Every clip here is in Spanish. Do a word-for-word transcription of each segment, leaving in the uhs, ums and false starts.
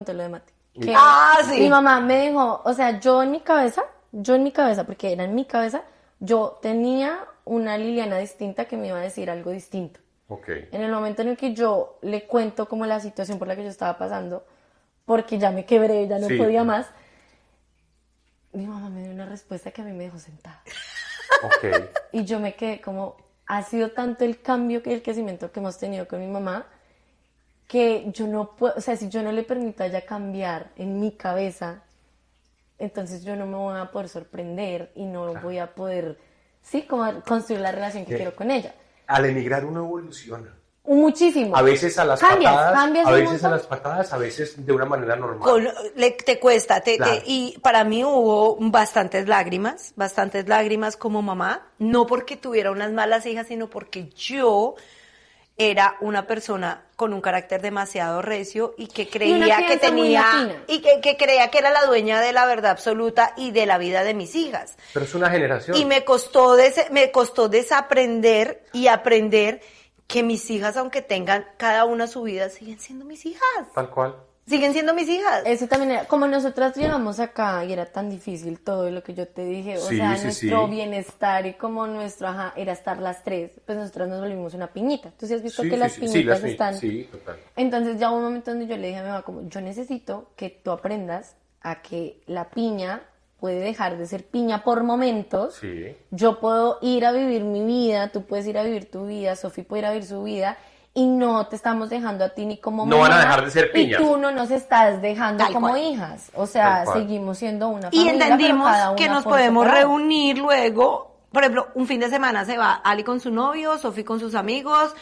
conté lo de Mati. Que ah, sí. Mi mamá me dijo, o sea, yo en mi cabeza, yo en mi cabeza, porque era en mi cabeza, yo tenía una Liliana distinta que me iba a decir algo distinto. Okay. En el momento en el que yo le cuento como la situación por la que yo estaba pasando, porque ya me quebré, ya no sí. podía más, mi mamá me dio una respuesta que a mí me dejó sentada. Okay. Y yo me quedé como, ha sido tanto el cambio que el crecimiento que hemos tenido con mi mamá, que yo no puedo, o sea, si yo no le permito a ella cambiar en mi cabeza, entonces yo no me voy a poder sorprender y no claro. voy a poder, sí, como construir la relación que ¿Qué? quiero con ella. Al emigrar uno evoluciona. Muchísimo. A veces a las cambias, patadas, cambias a veces a las patadas, a veces de una manera normal. Con, le, te cuesta, te, claro. te, y para mí hubo bastantes lágrimas, bastantes lágrimas como mamá, no porque tuviera unas malas hijas, sino porque yo era una persona con un carácter demasiado recio y que creía y que tenía y que, que creía que era la dueña de la verdad absoluta y de la vida de mis hijas. Pero es una generación. Y me costó des, me costó desaprender y aprender que mis hijas, aunque tengan cada una su vida, siguen siendo mis hijas. Tal cual. Siguen siendo mis hijas. Eso también era, como nosotras llegamos acá y era tan difícil todo lo que yo te dije, o sí, sea, sí, nuestro sí. bienestar y como nuestro, ajá, era estar las tres, pues nosotras nos volvimos una piñita. ¿Tú sí has visto sí, que sí, las sí, piñitas sí, las están? Sí, total. Entonces ya hubo un momento donde yo le dije a mi mamá como, yo necesito que tú aprendas a que la piña puede dejar de ser piña por momentos. Sí. Yo puedo ir a vivir mi vida, tú puedes ir a vivir tu vida, Sofi puede ir a vivir su vida, y no te estamos dejando a ti ni como no mamá, van a dejar de ser piñas. Y tú no nos estás dejando Tal como cual. hijas. O sea, seguimos siendo una y familia. Y entendimos pero cada una que nos por podemos separado. reunir luego. Por ejemplo, un fin de semana se va Ali con su novio, Sofi con sus amigos,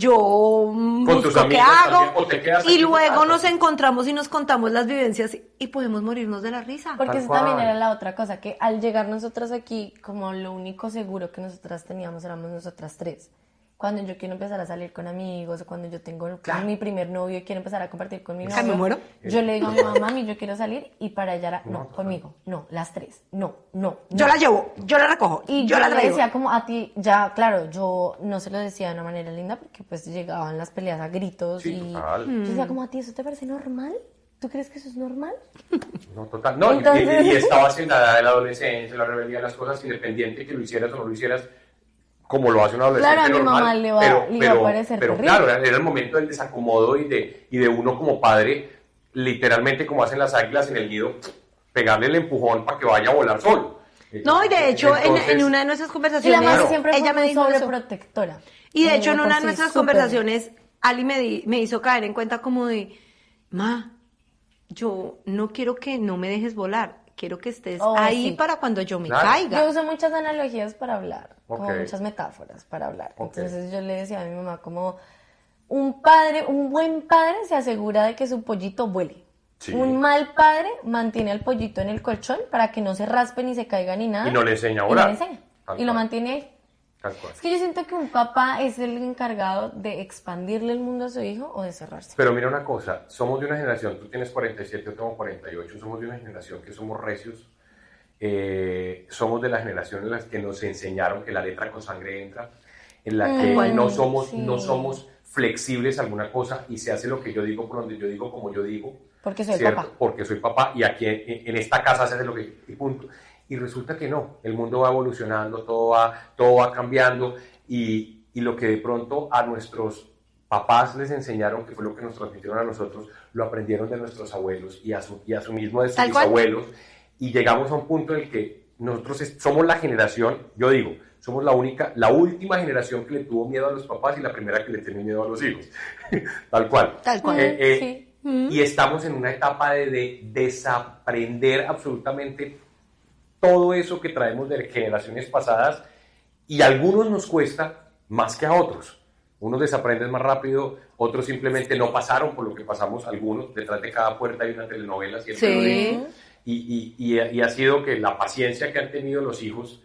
yo con busco qué hago, también, o te quedas y aquí luego nos encontramos y nos contamos las vivencias y podemos morirnos de la risa. Porque Tal eso cual. también era la otra cosa, que al llegar nosotras aquí, como lo único seguro que nosotras teníamos éramos nosotras tres. Cuando yo quiero empezar a salir con amigos, o cuando yo tengo Claro. mi primer novio y quiero empezar a compartir con mi Ay, novio, me muero. yo le digo a mi mamá, mami, yo quiero salir, y para ella era, no, No, conmigo, no, las tres, no, no, no. Yo la llevo, yo la recojo, Y yo yo la le traigo. decía como a ti, ya, claro, yo no se lo decía de una manera linda porque pues llegaban las peleas a gritos Sí, y total. yo decía como a ti, ¿eso te parece normal? ¿Tú crees que eso es normal? No, total. No, y- Entonces- y, y estabas en la edad de la adolescencia, la rebeldía de las cosas, independiente que lo hicieras o no lo hicieras, como lo hace un adolescente Claro, a mi normal. mamá le va- pero, le iba a pero, parecer pero terrible. claro, era el momento del desacomodo y de, y de uno como padre, literalmente como hacen las águilas en el nido, pegarle el empujón para que vaya a volar solo. No, y de hecho, en- Entonces, en, una de nuestras Y la conversaciones, madre Claro. siempre fue ella me muy dijo eso. sobreprotectora. Y de Eh, hecho, en por una de sí, nuestras súper. conversaciones, Ali me, di- me hizo caer en cuenta como de, ma, yo no quiero que no me dejes volar, quiero que estés Oh, ahí sí. para cuando yo me Claro. caiga. Yo uso muchas analogías para hablar, como Ok. muchas metáforas para hablar. Ok. Entonces yo le decía a mi mamá como un padre, un buen padre se asegura de que su pollito vuele. Sí. Un mal padre mantiene al pollito en el colchón para que no se raspe ni se caiga ni nada. Y no le enseña a Y no volar. le enseña. Tal Y lo cual. mantiene ahí. Tal cual. Es que yo siento que un papá es el encargado de expandirle el mundo a su hijo o de cerrarse. Pero mira una cosa, somos de una generación, tú tienes cuarenta y siete, yo tengo cuarenta y ocho, somos de una generación que somos recios, eh, somos de la generación en la que nos enseñaron que la letra con sangre entra, en la que Mm, no somos, sí. no somos flexibles a alguna cosa y se hace lo que yo digo por donde yo digo, como yo digo. Porque soy ¿cierto? papá. Porque soy papá y aquí en, en esta casa se hace lo que y punto. Y resulta que no, el mundo va evolucionando, todo va, todo va cambiando y, y lo que de pronto a nuestros papás les enseñaron, que fue lo que nos transmitieron a nosotros, lo aprendieron de nuestros abuelos y a su, y a su mismo de sus Tal cual. abuelos y llegamos a un punto en el que nosotros es- somos la generación, yo digo, somos la única, la última generación que le tuvo miedo a los papás y la primera que le tiene miedo a los hijos. Tal cual. Tal cual. Eh, eh, Sí. Y estamos en una etapa de, de desaprender absolutamente todo eso que traemos de generaciones pasadas y a algunos nos cuesta más que a otros. Unos desaprenden más rápido, otros simplemente no pasaron por lo que pasamos algunos. Detrás de cada puerta hay una telenovela, siempre Sí. lo digo. Y, y, y, y ha sido que la paciencia que han tenido los hijos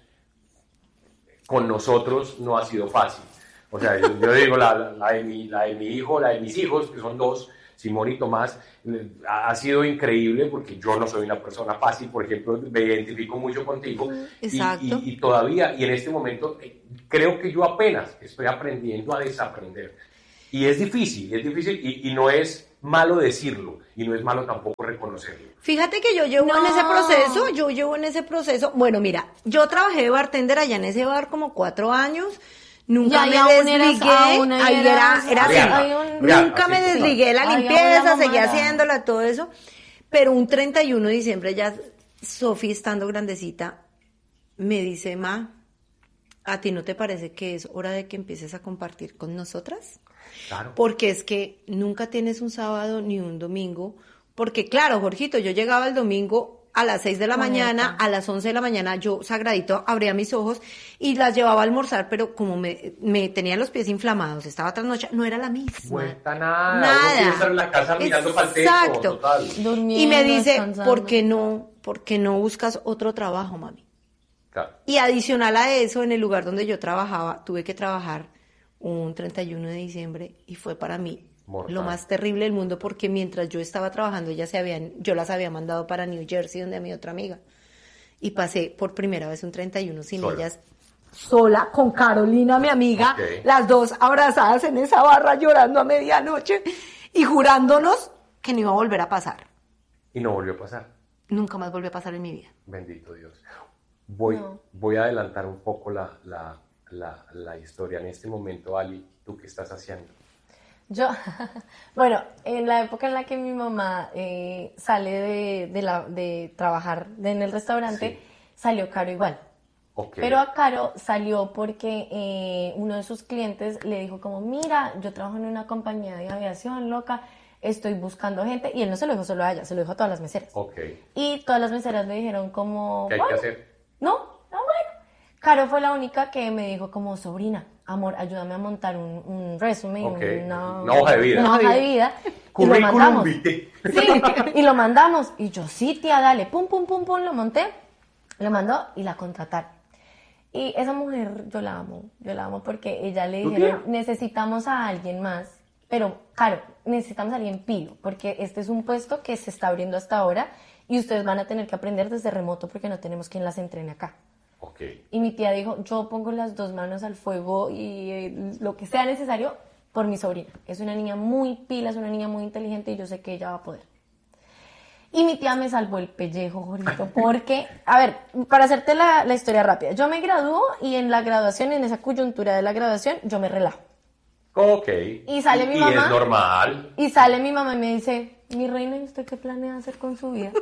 con nosotros no ha sido fácil. O sea, yo, yo digo, la, la, la, de mi, la de mi hijo, la de mis hijos, que son dos, Simón y Tomás, eh, ha, ha sido increíble porque yo no soy una persona fácil, por ejemplo, me identifico mucho contigo. Y, Exacto. y, y todavía, y en este momento, eh, creo que yo apenas estoy aprendiendo a desaprender. Y es difícil, es difícil y, y no es malo decirlo y no es malo tampoco reconocerlo. Fíjate que yo llevo No. en ese proceso, yo llevo en ese proceso, bueno, mira, yo trabajé de bartender allá en ese bar como cuatro años, nunca Y me ahí aún eras- desligué, aún ahí ahí era, eras- era así, Real, hay un- real, nunca así me que- desligué de la Ay, limpieza, aún la seguía mamada. haciéndola, todo eso, pero un treinta y uno de diciembre ya, Sofi estando grandecita, me dice, ma, ¿a ti no te parece que es hora de que empieces a compartir con nosotras? Claro. Porque es que nunca tienes un sábado ni un domingo, porque claro, Jorgito, yo llegaba el domingo a las seis de la Correcto. mañana, a las once de la mañana yo sagradito abría mis ojos y las llevaba a almorzar, pero como me, me tenía los pies inflamados, estaba trasnochada, no era la misma. Vuelta nada. Nada. Uno quiere estar en la casa mirando para el techo. Exacto. Total. Durmiendo, Y me dice, descansando. ¿por qué no, por qué no buscas otro trabajo, mami? Claro. Y adicional a eso, en el lugar donde yo trabajaba, tuve que trabajar un treinta y uno de diciembre y fue para mí Mortal. lo más terrible del mundo porque mientras yo estaba trabajando, ellas se habían, yo las había mandado para New Jersey, donde a mi otra amiga. Y pasé por primera vez un treinta y uno sin Sola. ellas, sola, con Carolina, mi amiga, Ok. las dos abrazadas en esa barra llorando a medianoche y jurándonos que no iba a volver a pasar. Y no volvió a pasar. Nunca más volvió a pasar en mi vida. Bendito Dios. Voy, No. voy a adelantar un poco la, la, la, la historia. En este momento, Ali, ¿tú qué estás haciendo? Yo, bueno, en la época en la que mi mamá eh, sale de, de, la, de trabajar en el restaurante, Sí. salió Caro igual. Ok. Pero a Caro salió porque eh, uno de sus clientes le dijo como, mira, yo trabajo en una compañía de aviación loca, estoy buscando gente. Y él no se lo dijo solo a ella, se lo dijo a todas las meseras. Ok. Y todas las meseras le dijeron como... ¿Qué hay que "Bueno". hacer? No, no, bueno. Caro fue la única que me dijo como, sobrina, amor, ayúdame a montar un, un resumen, Ok, una, una hoja de vida. Una hoja de vida. Y lo Currículum mandamos. vitae. Sí, y lo mandamos. Y yo, sí, tía, dale. Pum, pum, pum, pum, lo monté. Lo mandó y la contrataron. Y esa mujer, yo la amo. Yo la amo porque ella le ¿Tu dijeron, tía? necesitamos a alguien más. Pero, claro, necesitamos a alguien pilo. Porque este es un puesto que se está abriendo hasta ahora. Y ustedes van a tener que aprender desde remoto porque no tenemos quien las entrene acá. Ok. Y mi tía dijo, yo pongo las dos manos al fuego y eh, lo que sea necesario por mi sobrina. Es una niña muy pila, es una niña muy inteligente y yo sé que ella va a poder. Y mi tía me salvó el pellejo, Jorito, porque, a ver, para hacerte la, la historia rápida, yo me graduó y en la graduación, en esa coyuntura de la graduación, yo me relajo. Ok. Y sale mi y mamá. es normal. Y sale mi mamá y me dice, mi reina, ¿y usted qué planea hacer con su vida?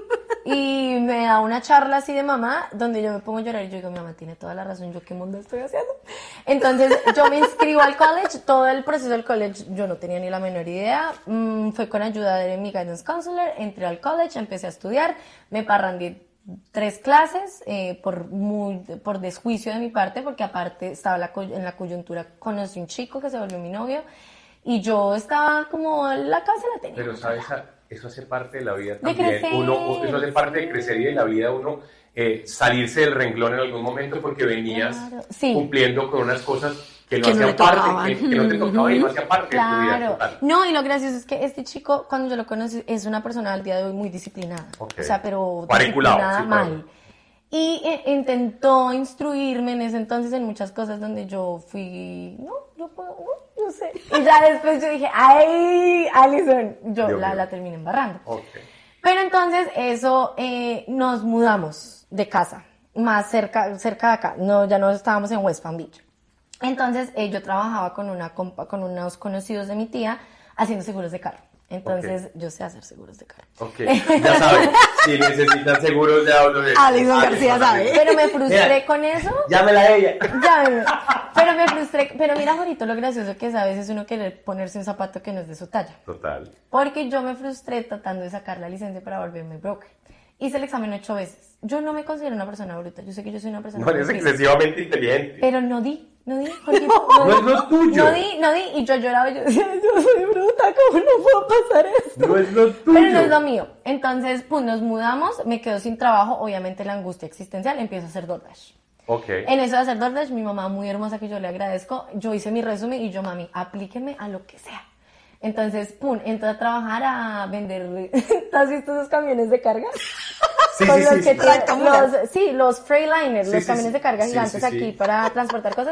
Y me da una charla así de mamá, donde yo me pongo a llorar y yo digo, mi mamá tiene toda la razón, ¿yo qué mundo estoy haciendo? Entonces yo me inscribo al college, todo el proceso del college yo no tenía ni la menor idea, mm, fue con ayuda de mi guidance counselor, entré al college, empecé a estudiar, me parrandié tres clases eh, por, muy, por desjuicio de mi parte, porque aparte estaba la, coy- en la coyuntura, conocí un chico que se volvió mi novio, y yo estaba como, la casa la tenía. Pero, ¿sabes? Eso hace parte de la vida De también. crecer. Uno, eso hace parte de crecer y de la vida uno eh, salirse del renglón en algún momento porque venías Claro, sí. cumpliendo con unas cosas que no Que no hacían le parte, tocaban. que, que no te tocaban y no hacían parte de tu vida. Claro. Total. No, y lo gracioso es que este chico, cuando yo lo conocí, es una persona al día de hoy muy disciplinada. Ok. O sea, pero Cuadriculado, disciplinada sí, mal. claro. Y eh, intentó instruirme en ese entonces en muchas cosas donde yo fui, no, yo puedo, no, yo sé. Y ya después yo dije, ay, Alison, yo Dios la, mío. la terminé embarrando. Ok. Pero entonces eso, eh, nos mudamos de casa, más cerca, cerca de acá, no, ya no estábamos en West Palm Beach. Entonces eh, yo trabajaba con, una, compa- con unos conocidos de mi tía haciendo seguros de carro. Entonces Ok. yo sé hacer seguros de carro. Ok, ya saben, si necesitan seguros de hablo de... Alison García sabe. Pero me frustré Mira. con eso. Llámela a ella. Llámenme. Pero me frustré. Pero mira, Jorito, lo gracioso que es a veces uno querer ponerse un zapato que no es de su talla. Total. Porque yo me frustré tratando de sacar la licencia para volverme broker. Hice el examen ocho veces. Yo no me considero una persona bruta. Yo sé que yo soy una persona No eres muy excesivamente inteligente. pero no di, no di, Jorgito, No di. es lo tuyo. No di, no di, y yo lloraba y yo decía, yo soy bruta, ¿cómo no puedo pasar esto? No es lo tuyo. Pero no es lo mío. Entonces, pues nos mudamos, me quedo sin trabajo, obviamente la angustia existencial, empiezo a hacer DoorDash. Ok. En eso de hacer DoorDash, mi mamá muy hermosa que yo le agradezco, yo hice mi resumen y yo, mami, aplíqueme a lo que sea. Entonces, pum, entré a trabajar a vender, ¿has visto esos camiones de carga? Sí, Con sí, los sí, que sí. tienen- Tractomulas. los- sí, los Freightliner, Sí, los sí, camiones sí. de carga Sí, gigantes sí, sí. aquí para transportar cosas.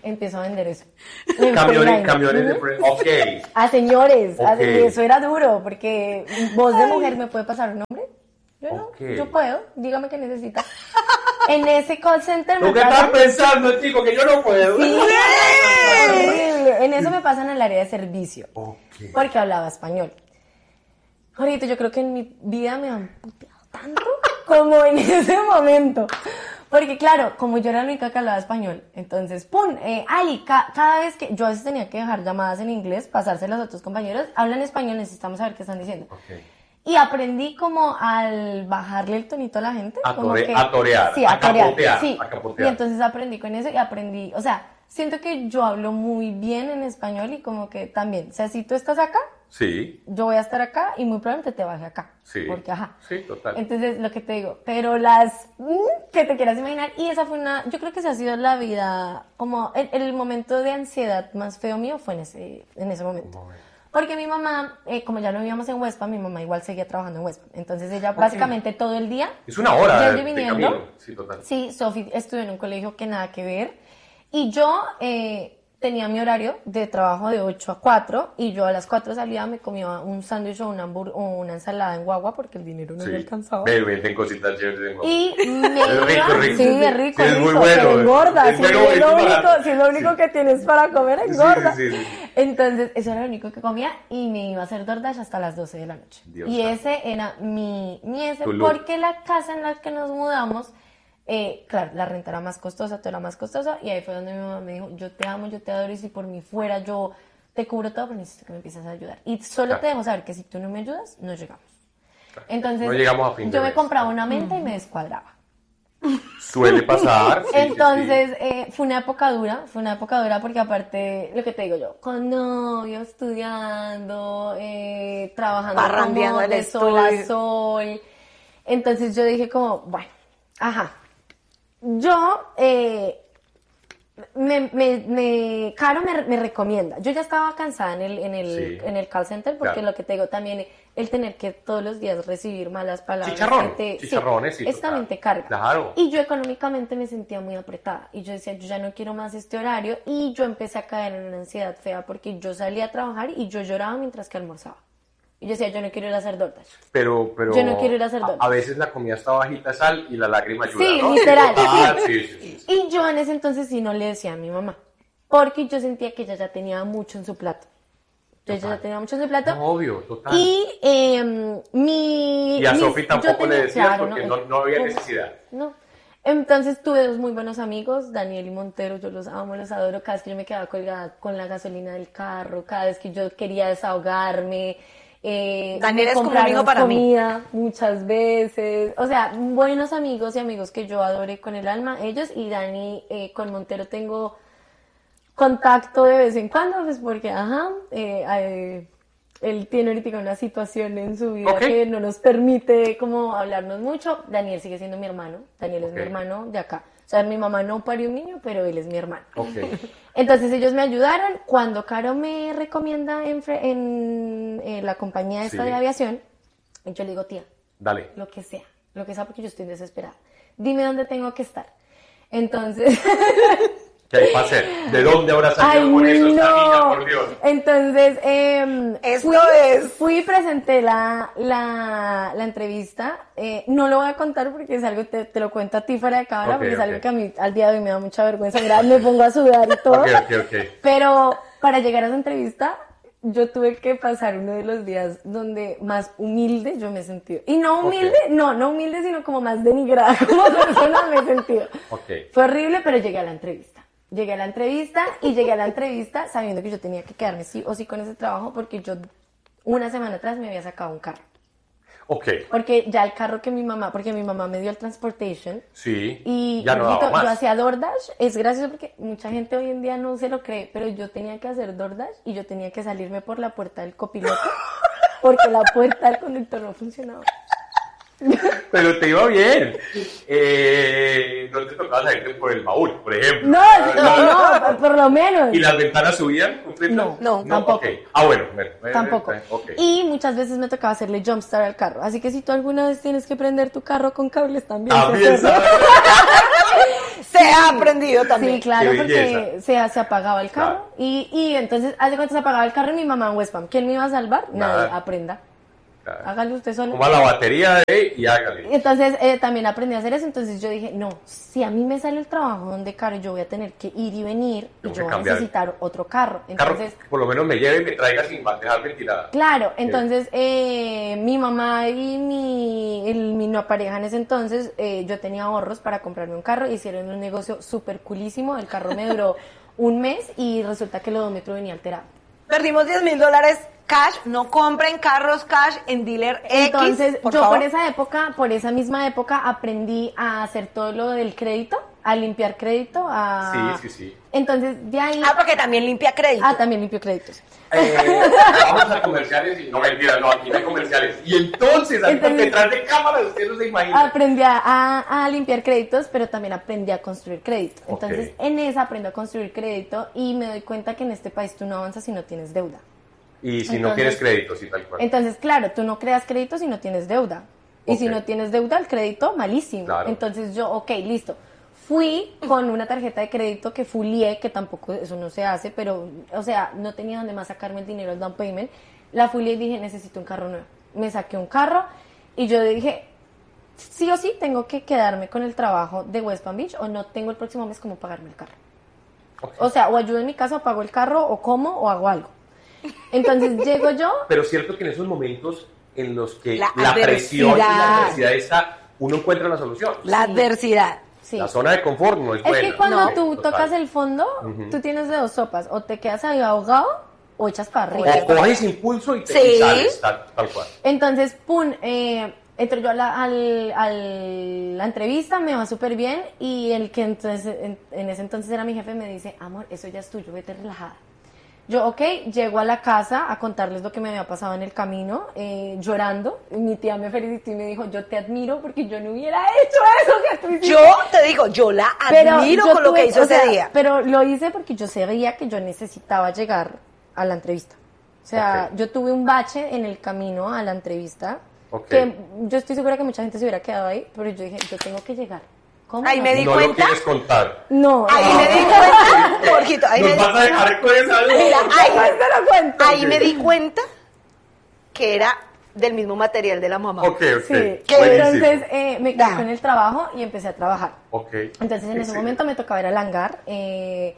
empiezo a vender eso. Camiones, camiones de pre... Ok. A señores, a- Okay. eso era duro, porque voz de mujer me puede pasar un nombre. Yo no, Okay. yo puedo, dígame qué necesita. En ese call center ¿Tú me qué estás pasan... pensando, chico? Que yo no puedo. Sí, horrible. En eso me pasan al área de servicio, Ok. porque hablaba español. Ahorita yo creo que en mi vida me han puteado tanto como en ese momento. Porque claro, como yo era la única que hablaba español, entonces, ¡pum! Eh, Ali, ca- cada vez que yo a veces tenía que dejar llamadas en inglés, pasárselas a otros compañeros, hablan español, necesitamos saber qué están diciendo. Ok. Y aprendí como al bajarle el tonito a la gente. A como tore- que, a torear, sí, a a torear, capotear, sí. a capotear. Y entonces aprendí con eso y aprendí, o sea, siento que yo hablo muy bien en español y como que también, o sea, si tú estás acá, Sí, yo voy a estar acá y muy probablemente te baje acá. sí. Porque, ajá. Sí, total. Entonces, lo que te digo, pero las mm, que te quieras imaginar, y esa fue una, yo creo que esa ha sido la vida, como el, el momento de ansiedad más feo mío fue en ese, en ese momento. Momento. Porque mi mamá, eh, como ya no vivíamos en Huespa, mi mamá igual seguía trabajando en Huespa. Entonces ella básicamente todo el día, Es una hora yendo de, y de viniendo. camino. Sí, total. Sí, Sofi estudió en un colegio que nada que ver. Y yo eh, tenía mi horario de trabajo de ocho a cuatro y yo a las cuatro salía, me comía un sándwich o una, hambur- o una ensalada en guagua porque el dinero no Sí. me alcanzaba. Ve, venden cositas chéveres en guagua. Y me Es rico, iba, rico. sí, es rico, Sí, es rico, muy bueno, pero engorda, es si bueno, es es lo barato. único, si es lo único Sí. que tienes para comer, Sí, engorda. sí, sí, sí. Entonces, eso era lo único que comía y me iba a hacer DoorDash hasta las doce de la noche. Dios y santo. ese era mi, mi ese, Tu look. porque la casa en la que nos mudamos, eh, claro, la renta era más costosa, todo era más costosa, y ahí fue donde mi mamá me dijo, yo te amo, yo te adoro, y si por mí fuera, yo te cubro todo, pero necesito que me empieces a ayudar. Y solo Claro. te dejo saber que si tú no me ayudas, no llegamos. Entonces, No llegamos a fin de yo me mes. compraba una menta y me descuadraba. Suele pasar. sí, sí, sí. Entonces, eh, fue una época dura, fue una época dura porque aparte, lo que te digo yo, con novio, estudiando, eh, trabajando Parrandeando como el de sol a estudio. sol. Entonces yo dije como, bueno, ajá, yo, eh, me, me, me, Caro me, me recomienda. Yo ya estaba cansada en el, en el, Sí. en el call center porque Claro. lo que te digo también, el tener que todos los días recibir malas palabras. Chicharrón, que te- chicharrones, sí, eso total. también te carga. Claro. Y yo económicamente me sentía muy apretada. Y yo decía, yo ya no quiero más este horario. Y yo empecé a caer en una ansiedad fea porque yo salía a trabajar y yo lloraba mientras que almorzaba. Y yo decía, yo no quiero ir a hacer DoorDash. Pero, pero Yo no quiero ir a hacer a, DoorDash. a veces la comida está bajita de sal y la lágrima ayuda, Sí, ¿no? literal. Total, sí. sí, sí, sí. Y yo en ese entonces sí no le decía a mi mamá. Porque yo sentía que ella ya tenía mucho en su plato. Yo ella Total. ya tenía mucho en su plato. No, obvio, total. Y eh, mi... Y a mis- Sofi yo tampoco tenía- le decías claro, porque no, no había necesidad. No. Entonces tuve dos muy buenos amigos, Daniel y Montero, yo los amo, los adoro. Cada vez que yo me quedaba colgada con la gasolina del carro, cada vez que yo quería desahogarme. Eh, Daniel me es como un compraron hijo para mí. comida muchas veces. O sea, buenos amigos y amigos que yo adoré con el alma, ellos. Y Dani, eh, con Montero tengo contacto de vez en cuando, pues porque, ajá, eh, eh, él tiene ahorita una situación en su vida Ok. que no nos permite como hablarnos mucho. Daniel sigue siendo mi hermano, Daniel es Ok. mi hermano de acá. O sea, mi mamá no parió un niño, pero él es mi hermano. Ok. Entonces ellos me ayudaron. Cuando Caro me recomienda en, fre- en, eh, la compañía esta Sí. de aviación, yo le digo, tía, Dale. lo que sea, lo que sea porque yo estoy desesperada. Dime dónde tengo que estar. Entonces... ¿Qué hay para hacer? ¿De dónde habrá salido Ay, con eso esta niña, no. por Dios? Entonces, eh, Esto fui, es- fui y presenté la, la, la entrevista. Eh, no lo voy a contar porque es algo, te, te lo cuento a ti fuera de cámara, Ok, porque es algo ok. que a mí al día de hoy me da mucha vergüenza. Mira, me pongo a sudar y todo. Ok, ok, ok. Pero para llegar a esa entrevista, yo tuve que pasar uno de los días donde más humilde yo me he sentido. Y no humilde, Ok. no, no humilde, sino como más denigrada como persona me he sentido. Ok. Fue horrible, pero llegué a la entrevista. Llegué a la entrevista y llegué a la entrevista sabiendo que yo tenía que quedarme sí o sí con ese trabajo porque yo una semana atrás me había sacado un carro. Ok. Porque ya el carro que mi mamá, porque mi mamá me dio el transportation Sí. y ya no Jorgito, daba yo más. hacía DoorDash. Es gracioso porque mucha gente hoy en día no se lo cree, pero yo tenía que hacer DoorDash y yo tenía que salirme por la puerta del copiloto porque la puerta del conductor no funcionaba. Pero te iba bien. Eh, no te tocaba salirte por el baúl, por ejemplo. No, no, no, por lo menos. ¿Y las ventanas subían? No, no, tampoco. ok. Ah, bueno, bueno. bueno, Tampoco. eh, ok. Y muchas veces me tocaba hacerle jumpstart al carro. Así que si tú alguna vez tienes que prender tu carro con cables también. sé También hacerlo. sabes. se ha aprendido también. Sí, claro, Qué porque belleza. se, se apagaba el carro. Claro. Y, y entonces, hace cuánto se apagaba el carro y mi mamá en West Palm. ¿Quién me iba a salvar? Nada. Nadie, aprenda. Claro. Hágale usted solo. Como a la batería de y hágale. Entonces eh, también aprendí a hacer eso, entonces yo dije, no, si a mí me sale el trabajo donde caro, yo voy a tener que ir y venir y Tengo que yo voy a cambiar. necesitar otro carro. Carro, Entonces, que por lo menos me lleve y me traiga sin dejarme tirada. claro, entonces eh, mi mamá y mi, el, mi no pareja en ese entonces, eh, yo tenía ahorros para comprarme un carro, hicieron un negocio súper coolísimo, el carro me duró un mes y resulta que el odómetro venía alterado. Perdimos diez mil dólares cash. No compren carros cash en dealer X. Entonces, por yo favor. por esa época, por esa misma época, aprendí a hacer todo lo del crédito, a limpiar crédito, a... Sí, sí, sí. Entonces, de ahí... Ah, porque también limpia crédito. Ah, también limpio créditos. Eh, vamos a comerciales y no mentira, no, aquí no hay comerciales. Y entonces, Entonces- detrás de cámaras, usted no se imagina. Aprendí a, a- a limpiar créditos, pero también aprendí a construir crédito. Ok. Entonces, en esa aprendo a construir crédito y me doy cuenta que en este país tú no avanzas si no tienes deuda. Y si Entonces- no quieres crédito, sí, tal cual. Entonces, claro, tú no creas crédito si no tienes deuda. Y Ok. si no tienes deuda, el crédito, malísimo. Claro. Entonces yo, ok, listo. Fui con una tarjeta de crédito que fulié, que tampoco eso no se hace, pero, o sea, no tenía donde más sacarme el dinero, el down payment. La fulié y dije, necesito un carro nuevo. Me saqué un carro y yo dije, sí o sí, tengo que quedarme con el trabajo de West Palm Beach o no tengo el próximo mes cómo pagarme el carro. Ok. O sea, o ayudo en mi casa o pago el carro o como o hago algo. Entonces llego yo. Pero cierto que en esos momentos en los que La la, presión y la adversidad. adversidad está, uno encuentra la solución. La Sí. adversidad. Sí. La zona de confort no es, Es buena. que cuando No. tú Total. tocas el fondo, Ujú. tú tienes de dos sopas, o te quedas ahí ahogado o echas para arriba. O coges impulso y te Sí. y sales, tal, tal cual. Entonces, pum, eh, entro yo a la, al- al- la entrevista, me va súper bien y el que entonces, en, en ese entonces era mi jefe me dice, amor, eso ya es tuyo, vete relajada. Yo, ok, llego a la casa a contarles lo que me había pasado en el camino, eh, llorando. Mi tía me felicitó y me dijo, yo te admiro porque yo no hubiera hecho eso que tú hiciste. Yo te digo, yo la Pero admiro yo con lo tuve- que hizo o ese sea, día. Pero lo hice porque yo sabía que yo necesitaba llegar a la entrevista. O sea, Ok. yo tuve un bache en el camino a la entrevista Ok. que yo estoy segura que mucha gente se hubiera quedado ahí, pero yo dije, yo tengo que llegar. ¿Cómo? Ahí no? me di No lo cuenta. quieres contar. No. Ahí no. me di cuenta, Jorgito, ahí me Nos di vas a dejar con esa Mira, duda. ahí, Ay, se lo cuento. ahí me di cuenta que era del mismo material de la mamá. Ok, ok. Sí. ¿Qué? Buenísimo. Entonces eh, me quedé Da. con el trabajo y empecé a trabajar. Ok. Entonces en ese Sí. momento me tocaba ir al hangar. eh,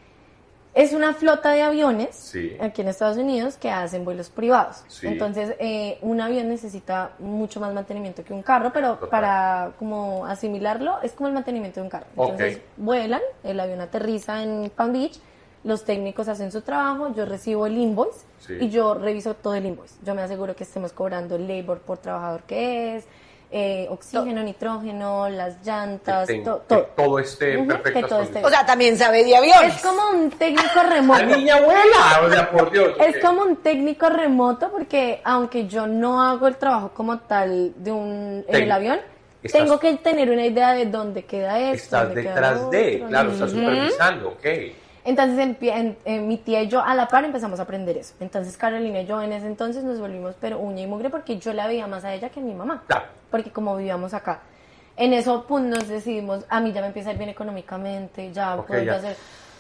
es una flota de aviones Sí. aquí en Estados Unidos que hacen vuelos privados. Sí. Entonces eh, un avión necesita mucho más mantenimiento que un carro, pero Total. para como asimilarlo es como el mantenimiento de un carro. Entonces Ok. vuelan, el avión aterriza en Palm Beach, los técnicos hacen su trabajo, yo recibo el invoice Sí. y yo reviso todo el invoice. Yo me aseguro que estemos cobrando el labor por trabajador que es, eh, oxígeno, nitrógeno, las llantas, Que ten- to- que todo. todo esté Ujú, en perfectas que todo esté condiciones. O sea, también sabe de aviones. Es como un técnico La remoto. niña abuela, o sea, por Dios. Es ok. como un técnico remoto porque aunque yo no hago el trabajo como tal de un en el Técnico. avión, Estás- tengo que tener una idea de dónde queda esto. Estás dónde queda detrás de, otro. claro, estás Ujú. supervisando, ok. Entonces empie- en- en mi tía y yo a la par empezamos a aprender eso. Entonces Carolina y yo en ese entonces nos volvimos pero uña y mugre porque yo la veía más a ella que a mi mamá. Claro. Porque como vivíamos acá. En eso pues, nos decidimos, a mí ya me empieza a ir bien económicamente, ya Ok, puedo ya. hacer...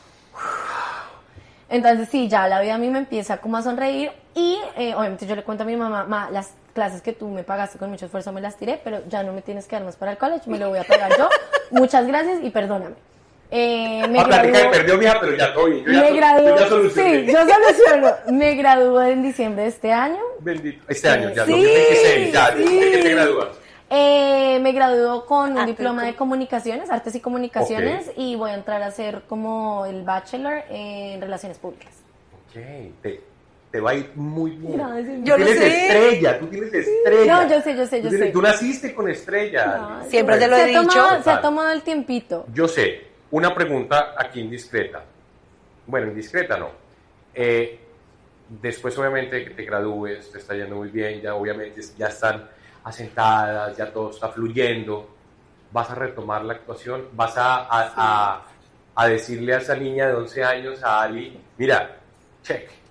Entonces sí, ya la vida a mí me empieza como a sonreír y eh, obviamente yo le cuento a mi mamá, "Ma, las clases que tú me pagaste con mucho esfuerzo me las tiré, pero ya no me tienes que dar más para el college, me lo voy a pagar yo. Muchas gracias y perdóname." Eh, me Ah, plática graduó- de perdió, mija, pero ya todo bien. Yo ya, me so- graduó, yo ya solucioné. sí, yo soluciono. Me gradué en diciembre de este año. Bendito. Este año, ya, Sí, dos mil veintiséis, ya. sí. ¿De qué te gradúas? Eh, me graduó con un Arte diploma y de comunicaciones, artes y comunicaciones, Ok. y voy a entrar a hacer como el bachelor en relaciones públicas. Ok, te, te va a ir muy bien. Gracias. Tú Yo lo tienes sé. estrella, tú tienes estrella. No, yo sé, yo sé, Tú yo tienes- sé. Tú naciste con estrella. Ay, Siempre se te lo he ha dicho. tomado- se ha Total. tomado el tiempito. Yo sé, una pregunta aquí indiscreta. Bueno, indiscreta no. Eh, después, obviamente, que te gradúes, te está yendo muy bien, ya obviamente ya están asentadas, ya todo está fluyendo. ¿Vas a retomar la actuación? ¿Vas a, a, a, a decirle a esa niña de once años, a Ali, mira, check?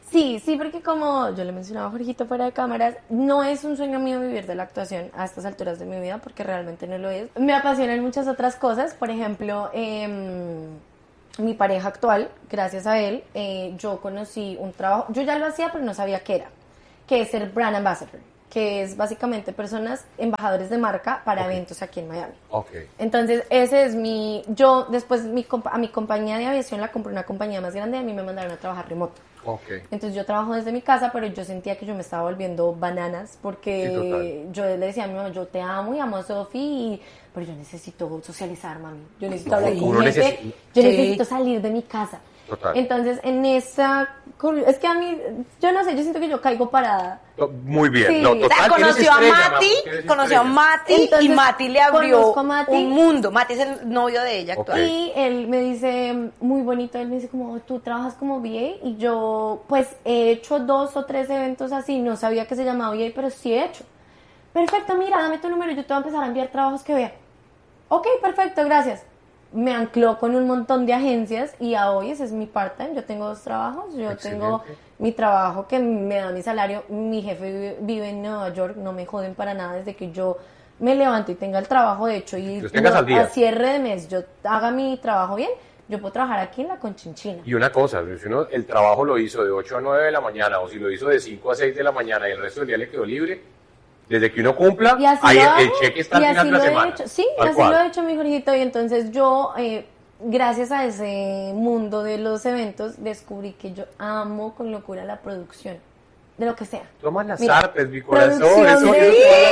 Sí, sí, porque como yo le mencionaba a Jorgito fuera de cámaras, no es un sueño mío vivir de la actuación a estas alturas de mi vida, porque realmente no lo es. Me apasionan muchas otras cosas, por ejemplo, eh, mi pareja actual, gracias a él, eh, yo conocí un trabajo, yo ya lo hacía, pero no sabía qué era, que es ser brand ambassador, que es básicamente personas, embajadores de marca para okay. eventos aquí en Miami. Okay. Entonces, ese es mi, yo después mi, a mi compañía de aviación la compré una compañía más grande y a mí me mandaron a trabajar remoto. Okay. Entonces yo trabajo desde mi casa, pero yo sentía que yo me estaba volviendo bananas porque sí, yo le decía a mi mamá, yo te amo y amo a Sofi, y, pero yo necesito socializar, mami. Yo necesito hablar con gente, necesita... yo sí. necesito salir de mi casa. Total. Entonces, en esa... Es que a mí, yo no sé, yo siento que yo caigo parada. Muy bien. Sí. No, total, o sea, conoció a Mati, conoció a Mati Entonces, y Mati le abrió a Mati, un mundo. Mati es el novio de ella actual. Okay. Y él me dice, muy bonito, él me dice como, tú trabajas como V A, y yo pues he hecho dos o tres eventos así, no sabía que se llamaba V A, pero sí he hecho. Perfecto, mira, dame tu número, yo te voy a empezar a enviar trabajos que vea. Ok, perfecto, gracias. Me ancló con un montón de agencias y a hoy ese es mi part-time. Yo tengo dos trabajos, yo Excelente. tengo mi trabajo que me da mi salario, mi jefe vive, vive en Nueva York, no me joden para nada desde que yo me levanto y tenga el trabajo de hecho y no, al día. a cierre de mes yo haga mi trabajo bien, yo puedo trabajar aquí en la Conchinchina. Y una cosa, si uno el trabajo lo hizo de ocho a nueve de la mañana o si lo hizo de cinco a seis de la mañana y el resto del día le quedó libre, desde que uno cumpla, ahí el, el cheque está al final de la semana. Hecho. Sí, así cual. lo he hecho mi Jorgito, y entonces yo, eh, gracias a ese mundo de los eventos, descubrí que yo amo con locura la producción, de lo que sea. Toma las Mira, artes, mi corazón, eso de...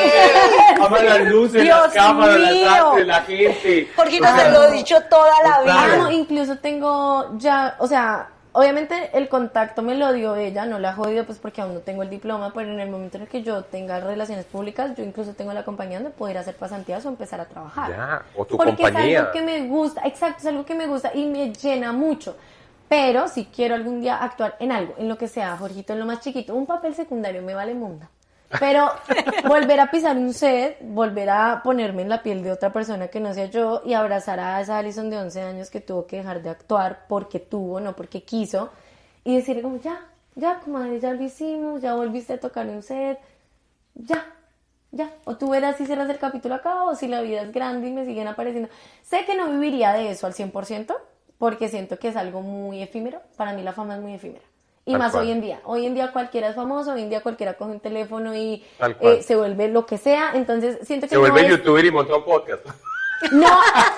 ama las luces, Dios las cámaras, mío. las artes, la gente. Porque no se lo he dicho toda la vida. Ah, no, incluso tengo ya, o sea... Obviamente el contacto me lo dio ella, no la ha jodido pues porque aún no tengo el diploma, pero en el momento en el que yo tenga relaciones públicas, yo incluso tengo la compañía donde poder hacer pasantías o empezar a trabajar. Ya, o tu porque compañía. es algo que me gusta, exacto, es algo que me gusta y me llena mucho. Pero si quiero algún día actuar en algo, en lo que sea, Jorgito, en lo más chiquito, un papel secundario me vale munda. Pero volver a pisar un set, volver a ponerme en la piel de otra persona que no sea yo y abrazar a esa Alison de once años que tuvo que dejar de actuar porque tuvo, no porque quiso, y decirle como ya, ya, comadre, ya lo hicimos, ya volviste a tocar un set, ya, ya. O tú verás si cierras el capítulo acá o si la vida es grande y me siguen apareciendo. Sé que no viviría de eso al cien por ciento porque siento que es algo muy efímero. Para mí la fama es muy efímera. Y Tal más cual. hoy en día. Hoy en día cualquiera es famoso, hoy en día cualquiera coge un teléfono y eh, se vuelve lo que sea. Entonces siento que Se vuelve no youtuber es... y monta un podcast. No,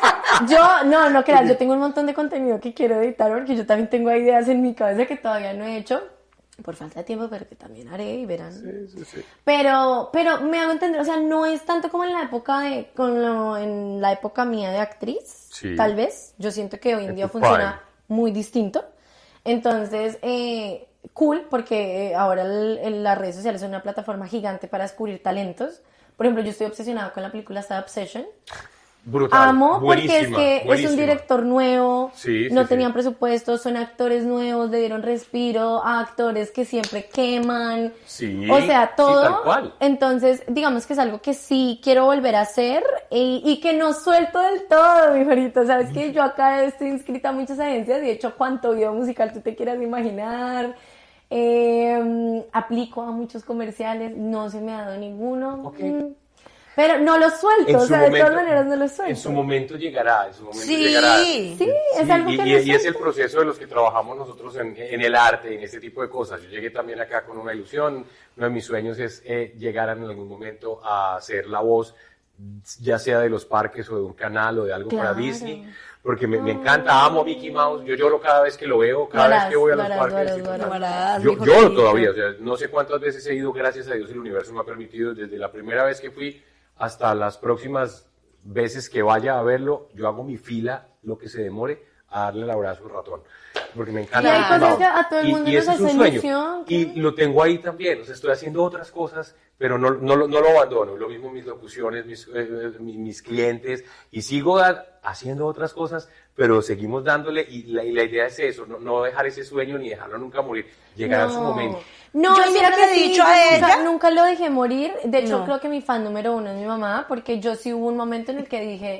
yo, no, no creas, yo tengo un montón de contenido que quiero editar porque yo también tengo ideas en mi cabeza que todavía no he hecho. Por falta de tiempo, pero que también haré y verán. Sí, sí, sí. Pero, pero me hago entender, o sea, no es tanto como en la época de, con lo, en la época mía de actriz, sí. tal vez. Yo siento que hoy en día funciona muy distinto. Entonces, eh, cool, porque ahora el, el, las redes sociales son una plataforma gigante para descubrir talentos. Por ejemplo, yo estoy obsesionada con la película Star Obsession. Brutal. Amo porque es que buenísima. es un director nuevo, sí, no sí, tenían sí. presupuesto, son actores nuevos, le dieron respiro a actores que siempre queman, sí, o sea, todo. Sí, tal cual. Entonces, digamos que es algo que sí quiero volver a hacer y, y que no suelto del todo, mi Jorito. Sabes que yo acá estoy inscrita a muchas agencias y de hecho cuánto video musical tú te quieras imaginar. Eh, aplico a muchos comerciales, no se me ha dado ninguno. Okay. Mm. Pero no lo suelto, o sea, momento, de todas maneras no lo suelto. En su momento llegará, en su momento sí, llegará. Sí, sí, es algo y, que y, no y es el proceso de los que trabajamos nosotros en, en el arte, en este tipo de cosas. Yo llegué también acá con una ilusión, uno de mis sueños es eh, llegar en algún momento a ser la voz, ya sea de los parques o de un canal o de algo claro. para Disney, porque me, me encanta, amo a Mickey Mouse, yo lloro cada vez que lo veo, cada varás, vez que voy a los varás, parques. Varás, varás, yo lloro todavía, o sea, no sé cuántas veces he ido, gracias a Dios el universo me ha permitido, desde la primera vez que fui hasta las próximas veces que vaya a verlo, yo hago mi fila, lo que se demore, a darle el abrazo al ratón. Porque me encanta. Y hay cosas que a todo el mundo y, y nos hace ilusión. Y lo tengo ahí también, o sea, estoy haciendo otras cosas, pero no, no, no lo abandono. Lo mismo mis locuciones, mis, eh, mis, mis clientes, y sigo da, haciendo otras cosas, pero seguimos dándole, y la, y la idea es eso, no, no dejar ese sueño ni dejarlo nunca morir, llegar no. a su momento. No, yo mira que he dicho a ella. Nunca, nunca lo dejé morir. De hecho, no. creo que mi fan número uno es mi mamá, porque yo sí hubo un momento en el que dije,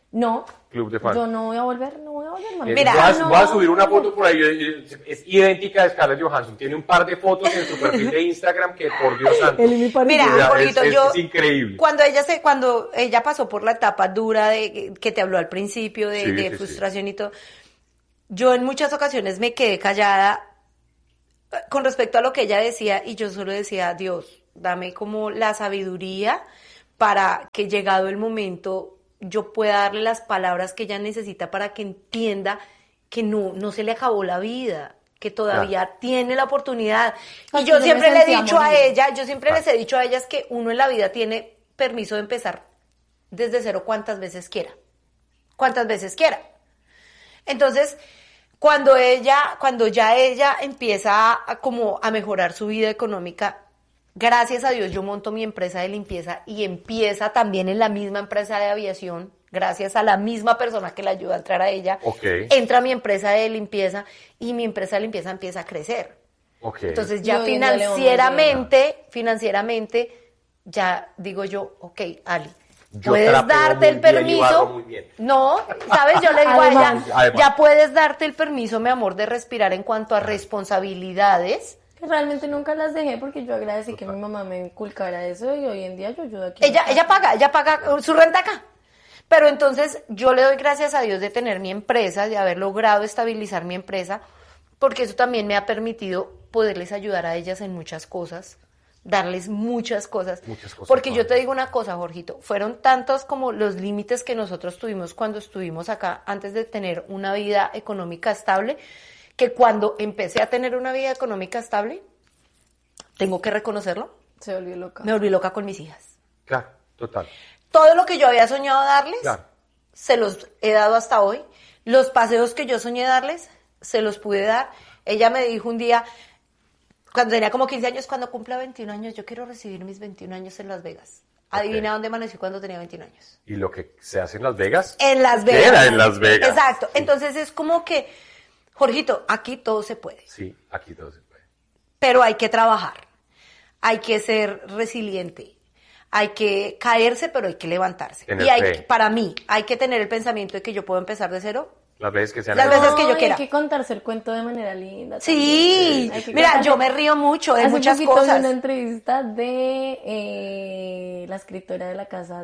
No, Club de fans. yo no voy a volver, no voy a volver, mami. Eh, Mira, voy, a, no, voy a subir una no. foto por ahí, eh, es idéntica de Scarlett Johansson, tiene un par de fotos en su perfil de Instagram que por Dios santo. Él me parece- Mira, O sea, Jorgito, es, es- yo es increíble. cuando ella se, cuando ella pasó por la etapa dura de que te habló al principio de, Sí, de sí, frustración y todo, yo en muchas ocasiones me quedé callada eh, con respecto a lo que ella decía y yo solo decía, Dios, dame como la sabiduría para que llegado el momento yo pueda darle las palabras que ella necesita para que entienda que no, no se le acabó la vida, que todavía Claro. tiene la oportunidad. Ay, Y yo yo me siempre le he sentía dicho a morir. ella, yo siempre Claro. les he dicho a ellas que uno en la vida tiene permiso de empezar desde cero cuantas veces quiera, cuantas veces quiera. Entonces, cuando ella, cuando ya ella empieza a, como a mejorar su vida económica, gracias a Dios yo monto mi empresa de limpieza y empieza también en la misma empresa de aviación, gracias a la misma persona que la ayuda a entrar a ella, Ok. entra mi empresa de limpieza y mi empresa de limpieza empieza a crecer. Ok. Entonces Y ya hoy en día le vamos financieramente, financieramente, ya digo yo, ok, Ali, Yo puedes trapeo darte el muy bien y barro permiso. muy bien. No, sabes, yo le digo a ella, Además. Además. ya puedes darte el permiso, mi amor, de respirar en cuanto a responsabilidades. Que realmente nunca las dejé porque yo agradecí que mi mamá me inculcara eso y hoy en día yo ayudo aquí. Ella, ella paga, ella paga su renta acá. Pero entonces yo le doy gracias a Dios de tener mi empresa, de haber logrado estabilizar mi empresa, porque eso también me ha permitido poderles ayudar a ellas en muchas cosas, darles muchas cosas. Muchas cosas, Porque yo te padre. digo una cosa, Jorgito, fueron tantos como los límites que nosotros tuvimos cuando estuvimos acá antes de tener una vida económica estable, que cuando empecé a tener una vida económica estable, tengo que reconocerlo, Se volvió loca. me volví loca con mis hijas. Claro, total. Todo lo que yo había soñado darles, Claro. se los he dado hasta hoy. Los paseos que yo soñé darles, se los pude dar. Ella me dijo un día, cuando tenía como quince años, cuando cumpla veintiún años, yo quiero recibir mis veintiún años en Las Vegas. Adivina Ok. dónde amanecí cuando tenía veintiún años. ¿Y lo que se hace en Las Vegas? En Las Vegas. Era en Las Vegas. Exacto. Sí. Entonces es como que, Jorgito, aquí todo se puede. Sí, aquí todo se puede. Pero hay que trabajar. Hay que ser resiliente. Hay que caerse, pero hay que levantarse. Tener y hay, fe. para mí, hay que tener el pensamiento de que yo puedo empezar de cero. Las veces que sean Las en- veces que yo y quiera. Hay que contarse el cuento de manera linda. Sí, también. Hay que mira, contarse- yo me río mucho de Hace muchas poquito vi cosas. una entrevista de eh, la escritora de la casa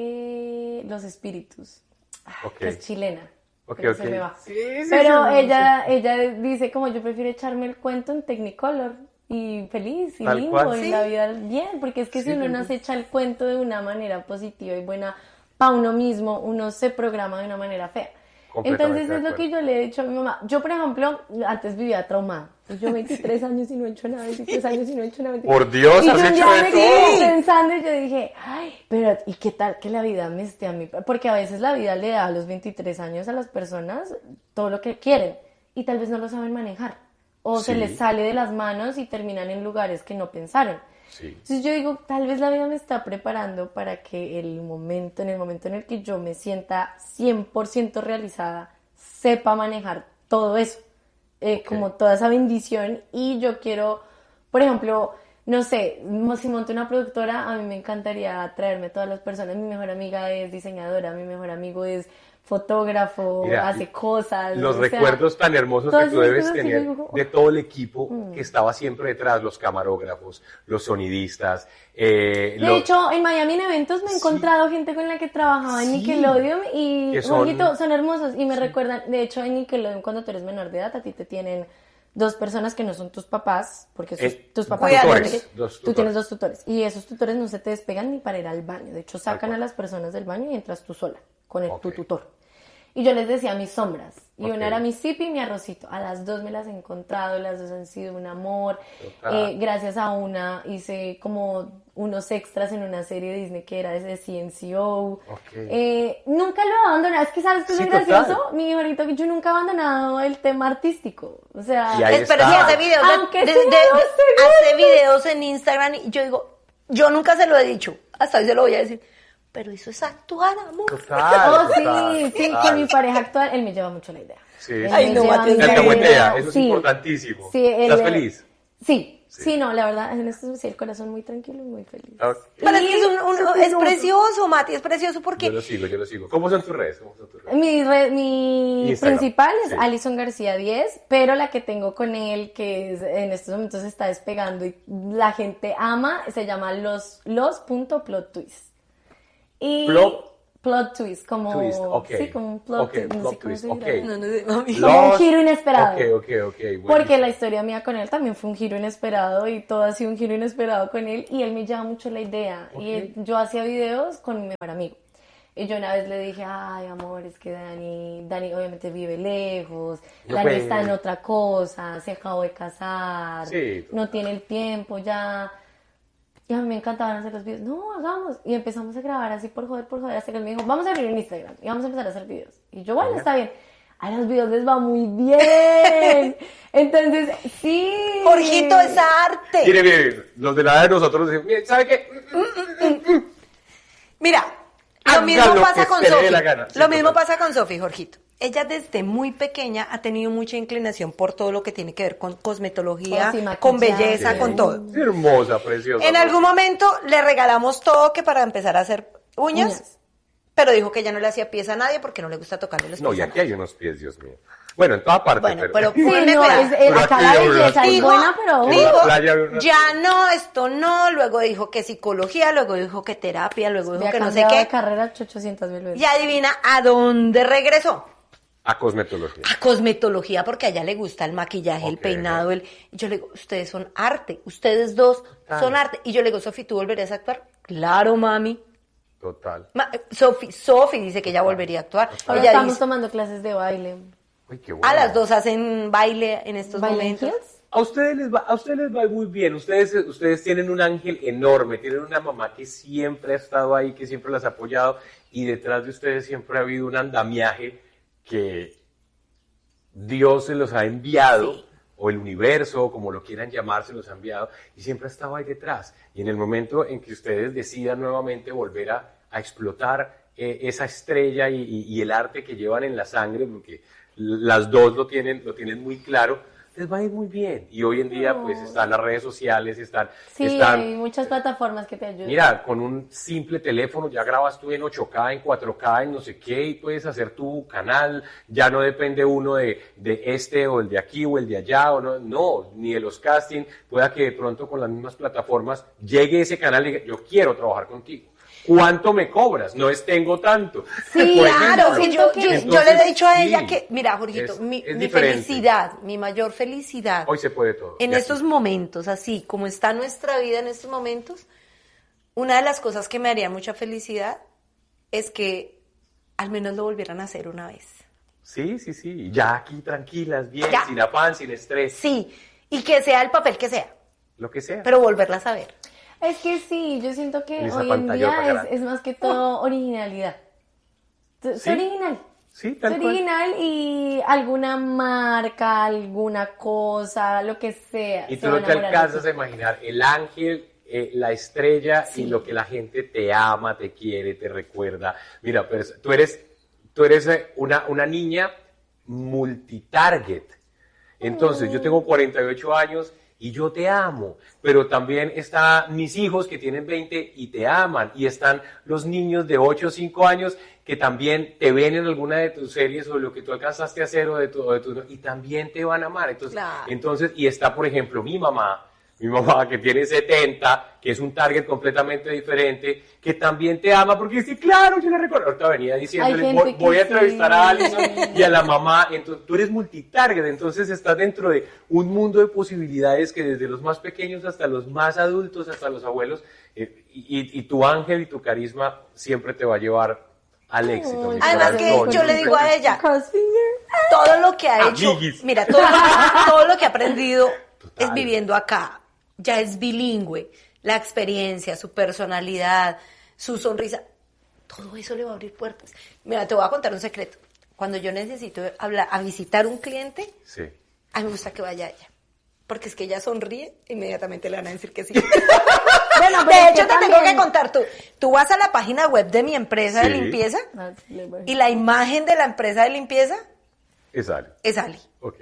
de los espíritus, ah, Ok. que es chilena. Ok, pero ok. se me va. Sí, sí, Pero sí, ella, ella dice como yo prefiero echarme el cuento en Technicolor y feliz y Tal lindo cual. y Sí. la vida bien, porque es que Sí, si uno sí, no sí. se echa el cuento de una manera positiva y buena para uno mismo, uno se programa de una manera fea. Completamente Entonces de es lo acuerdo. que yo le he dicho a mi mamá. Yo, por ejemplo, antes vivía traumada. Yo veintitrés años y no he hecho nada, veintitrés años y no he hecho nada. Por Dios, y has yo un hecho día de me todo. quedé pensando y yo dije, ay, pero ¿y qué tal que la vida me esté a mí? Porque a veces la vida le da a los veintitrés años a las personas todo lo que quieren y tal vez no lo saben manejar. O se Sí. les sale de las manos y terminan en lugares que no pensaron. Sí. Entonces yo digo, tal vez la vida me está preparando para que el momento, en el momento en el que yo me sienta cien por ciento realizada, sepa manejar todo eso, eh, Ok. como toda esa bendición. Y yo quiero, por ejemplo, no sé, mo- si monto una productora, a mí me encantaría traerme todas las personas. Mi mejor amiga es diseñadora, mi mejor amigo es fotógrafo, Mira, hace cosas. Los o sea, recuerdos tan hermosos todas que tú esas debes cosas que tener yo digo, de todo el equipo Mm. que estaba siempre detrás, los camarógrafos, los sonidistas. eh, De los- hecho, en Miami en eventos me he Sí. encontrado gente con la que trabajaba en Sí. Nickelodeon y Que son- Jorgito, son hermosos y me recuerdan, de hecho en Nickelodeon cuando tú eres menor de edad a ti te tienen dos personas que no son tus papás, porque sus- Eh, tus papás tutores, no tienen- dos tú tutores. tienes dos tutores y esos tutores no se te despegan ni para ir al baño, de hecho sacan cual. a las personas del baño y entras tú sola con el, tu Ok. tutor. Y yo les decía mis sombras. Y Ok. una era mi Zipi y mi Arrocito. A las dos me las he encontrado, las dos han sido un amor. Total. Eh, gracias a una hice como unos extras en una serie de Disney que era de C N C O. Ok. Eh, nunca lo he abandonado. Es que, ¿sabes qué es Sí, lo total. gracioso? Mi mejorito, que yo nunca he abandonado el tema artístico. O sea, Y ahí Es- pero está. sí hace videos, de- Aunque de- sea de- dos de- segundos. hace videos en Instagram y yo digo, yo nunca se lo he dicho, hasta hoy se lo voy a decir, pero eso es actuar, amor. Total, oh, total, sí, sí, total. que mi pareja actual, él me lleva mucho la idea. Sí, Él sí. Ay, me no, lleva Mateo, mucho El la que la buenea, idea. eso es Sí. importantísimo. Sí, él- ¿Estás feliz? Sí, sí, sí, no, la verdad, en esto sí, el corazón muy tranquilo y muy feliz. Okay. Pero es que es, un, un, es precioso, Mati, es precioso porque... Yo lo sigo, yo lo sigo. ¿Cómo son tus redes? ¿Cómo son tus redes? Mi, red, mi principal es sí. Alison García diez, pero la que tengo con él, que es, en estos momentos se está despegando y la gente ama, se llama los, los punto plot twist. Y Plot plot twist, como, twist, okay. sí, como un plot, okay, twist, no sé plot cómo twist, se dirá. okay. No, no sé, mami. Como un giro inesperado. Ok, ok, ok. Bueno. Porque la historia mía con él también fue un giro inesperado y todo ha sido un giro inesperado con él y él me llama mucho la idea. Okay. Y él, yo hacía videos con mi mejor amigo. Y yo una vez le dije, ay, amor, es que Dani, Dani obviamente vive lejos, No Dani puede. está en otra cosa, se acabó de casar, Sí. no tiene el tiempo ya. Y a mí me encantaban hacer los videos. No, hagamos. Y empezamos a grabar así por joder, por joder, hasta que él me dijo, vamos a abrir un Instagram y vamos a empezar a hacer videos. Y yo, bueno, está bien. A los videos les va muy bien. Entonces, sí. Jorgito, es arte. Mire, mire, los de la edad de nosotros decimos, mire, ¿sabe qué? Mira, lo Haga mismo lo pasa que con se le dé Sofi. la gana. Sí, Lo mismo total. pasa con Sofi, Jorgito. Ella desde muy pequeña ha tenido mucha inclinación por todo lo que tiene que ver con cosmetología, Oh, sí, maquillaje. con belleza, Sí. con todo. Es hermosa, preciosa. En algún momento le regalamos todo que para empezar a hacer uñas, Uñas. pero dijo que ella no le hacía pies a nadie porque no le gusta tocarle los No, pies y a aquí nadie. hay unos pies, Dios mío. Bueno, en toda parte, Bueno, pero... pero Sí, ponle no, cuidado. es, es- Una acá la tía, belleza es Dijo- buena, pero... En Dijo, la playa había una- ya no, esto no, luego dijo que psicología, luego dijo que terapia, luego dijo Había que no sé cambiado de qué. carrera ochocientas mil veces. Y adivina a dónde regresó. A cosmetología. A cosmetología, porque a ella le gusta el maquillaje, el Ok. peinado, el... Y yo le digo, ustedes son arte, ustedes dos Total. son arte. Y yo le digo, Sofi, ¿tú volverías a actuar? Claro, mami. Total. Ma- Sofi, Sofi dice que ella volvería a actuar. Ahora Ella estamos dice, tomando clases de baile. Uy, qué bueno. a las dos hacen baile en estos ¿Baile en momentos. heels? A ustedes les va, a ustedes les va muy bien. Ustedes, ustedes tienen un ángel enorme, tienen una mamá que siempre ha estado ahí, que siempre las ha apoyado, y detrás de ustedes siempre ha habido un andamiaje que Dios se los ha enviado, Sí. o el universo, como lo quieran llamar, se los ha enviado, y siempre ha estado ahí detrás. Y en el momento en que ustedes decidan nuevamente volver a, a explotar eh, esa estrella y, y- y el arte que llevan en la sangre, porque las dos lo tienen, lo tienen muy claro, les va a ir muy bien. Y hoy en día, pues, están las redes sociales, están... Sí, están hay muchas plataformas que te ayudan. Mira, con un simple teléfono ya grabas tú en ocho K, en cuatro K, en no sé qué, y puedes hacer tu canal. Ya no depende uno de, de este o el de aquí o el de allá, o no, no, ni de los castings. Pueda que de pronto con las mismas plataformas llegue ese canal y diga, yo quiero trabajar contigo. ¿Cuánto me cobras? No es tengo tanto. Sí, Por Claro, ejemplo. que yo, yo, yo Entonces, le he dicho a ella sí, que, mira, Jorgito, es- mi, es mi diferente. felicidad, mi mayor felicidad Hoy se puede todo. en Y así. estos momentos, así como está nuestra vida en estos momentos, una de las cosas que me haría mucha felicidad es que al menos lo volvieran a hacer una vez. Sí, sí, sí. Ya aquí tranquilas, bien, Ya. sin afán, sin estrés, Sí, y que sea el papel que sea, lo que sea. pero volverla a saber. Es que sí, yo siento que En esa hoy en pantallota día es, grande. es más que todo originalidad. Es Sí. original. Sí, Es tal cual. original y alguna marca, alguna cosa, lo que sea. Y se tú va no a te enamorar de alcanzas ti. a imaginar el ángel, eh, la estrella y lo que la gente te ama, te quiere, te recuerda. Mira, pues, tú eres, tú eres eh, una, una niña multitarget. Entonces, yo tengo cuarenta y ocho años y yo te amo, pero también están mis hijos que tienen veinte y te aman, y están los niños de ocho o cinco años que también te ven en alguna de tus series o de lo que tú alcanzaste a hacer o de tu, o de tu- y también te van a amar. Entonces, Claro. entonces, y está, por ejemplo, mi mamá, mi mamá que tiene setenta, que es un target completamente diferente, que también te ama, porque dice, claro, yo la recuerdo. Ahorita venía diciéndole, gente voy, que voy a sí. entrevistar a Alison y a la mamá. Entonces, tú eres multitarget, entonces estás dentro de un mundo de posibilidades que desde los más pequeños hasta los más adultos, hasta los abuelos, eh, y, y tu ángel y tu carisma siempre te va a llevar al éxito. mi Además que corazón. yo le digo a ella, Crossfinger. todo lo que ha hecho, Amiguis. mira, todo, todo lo que ha aprendido Total. es viviendo acá, ya es bilingüe, la experiencia, su personalidad, su sonrisa, todo eso le va a abrir puertas. Mira, te voy a contar un secreto. Cuando yo necesito hablar, a visitar un cliente, Sí. a mí me gusta que vaya ella. Porque es que ella sonríe, inmediatamente le van a decir que sí. Bueno, pero De es hecho, que te tengo también- que contar tú. Tú vas a la página web de mi empresa de Sí. limpieza Ah, sí, le voy. y la imagen de la empresa de limpieza Es Ali. es Ali. Ok.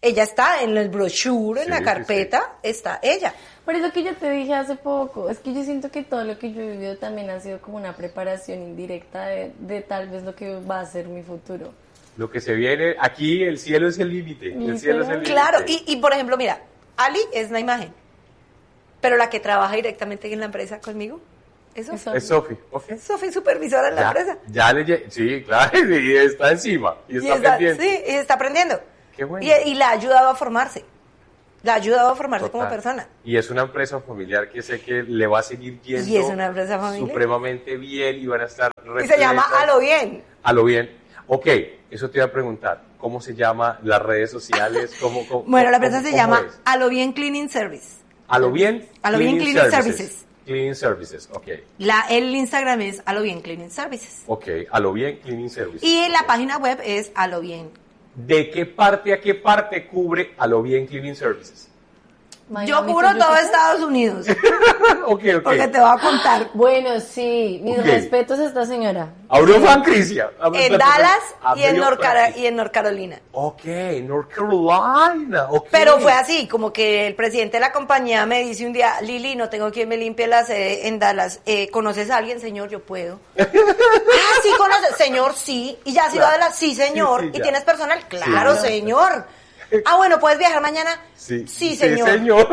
ella está en el brochure, en Sí, la sí, carpeta, está ella. Por eso que yo te dije hace poco, es que yo siento que todo lo que yo he vivido también ha sido como una preparación indirecta de, de tal vez lo que va a ser mi futuro. Lo que se viene, aquí el cielo es el límite. El cielo es el límite. Claro, y, y por ejemplo, mira, Ali es la imagen, pero la que trabaja directamente en la empresa conmigo, eso. Eso. Es Sofi, ok. Sofi, supervisora en la Ya, empresa. ya le lle- sí, claro, y está encima, y está, Y está, pendiente. sí, y está aprendiendo. Qué bueno. Y, y la ha ayudado a formarse. La ha ayudado a formarse Total. como persona. Y es una empresa familiar que sé que le va a seguir yendo Y es una empresa familiar. supremamente bien y van a estar Y se llama repletas. A lo bien. A lo bien. Ok, eso te iba a preguntar. ¿Cómo se llama las redes sociales? ¿Cómo, cómo- Bueno, la cómo- empresa se cómo llama es? A lo bien Cleaning Service. A lo bien. A lo bien Cleaning Services. Cleaning Services, ok. La, el Instagram es A lo bien Cleaning Services. Ok, a lo bien Cleaning Services. Y la Ok. página web es A lo bien. ¿De qué parte a qué parte cubre a lo bien Cleaning Services? Yo Miami cubro to todo Yucatán. Estados Unidos. Ok, ok. Porque te voy a contar. Bueno, sí, mis Ok. respetos a esta señora. Abrió franquicia. En Dallas y en, Abrió North Cara- franquicia. y en North Carolina. Ok, North Carolina. Ok. Pero fue así, como que el presidente de la compañía me dice un día, Lili, no tengo quien me limpie la sede en Dallas. Eh, ¿Conoces a alguien? Señor, yo puedo. ah, sí, conoces. Señor, sí. ¿Y ya has ido a Claro. Dallas? Sí, señor. Sí, sí, ¿Y ya. tienes personal? Claro, Sí. señor. Ah, bueno, ¿puedes viajar mañana? Sí, Sí, señor. Sí, señor.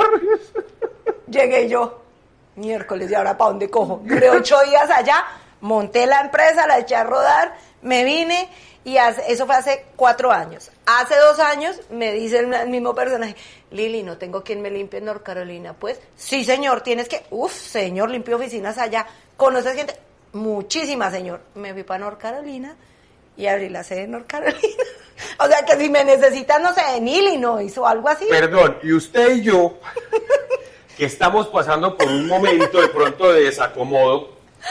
Llegué yo, miércoles, ¿y ahora para dónde cojo? Duré ocho días allá, monté la empresa, la eché a rodar, me vine y hace- eso fue hace cuatro años. Hace dos años me dice el, el mismo personaje, Lili, no tengo quien me limpie en North Carolina. Pues, sí, señor, tienes que, uf, señor, limpio oficinas allá. ¿Conoces gente? Muchísima, señor. Me fui para North Carolina y abrí la sede en North Carolina. O sea que si me necesitan, no sé, en Illinois o algo así. Perdón, y usted y yo, que estamos pasando por un momento de pronto de desacomodo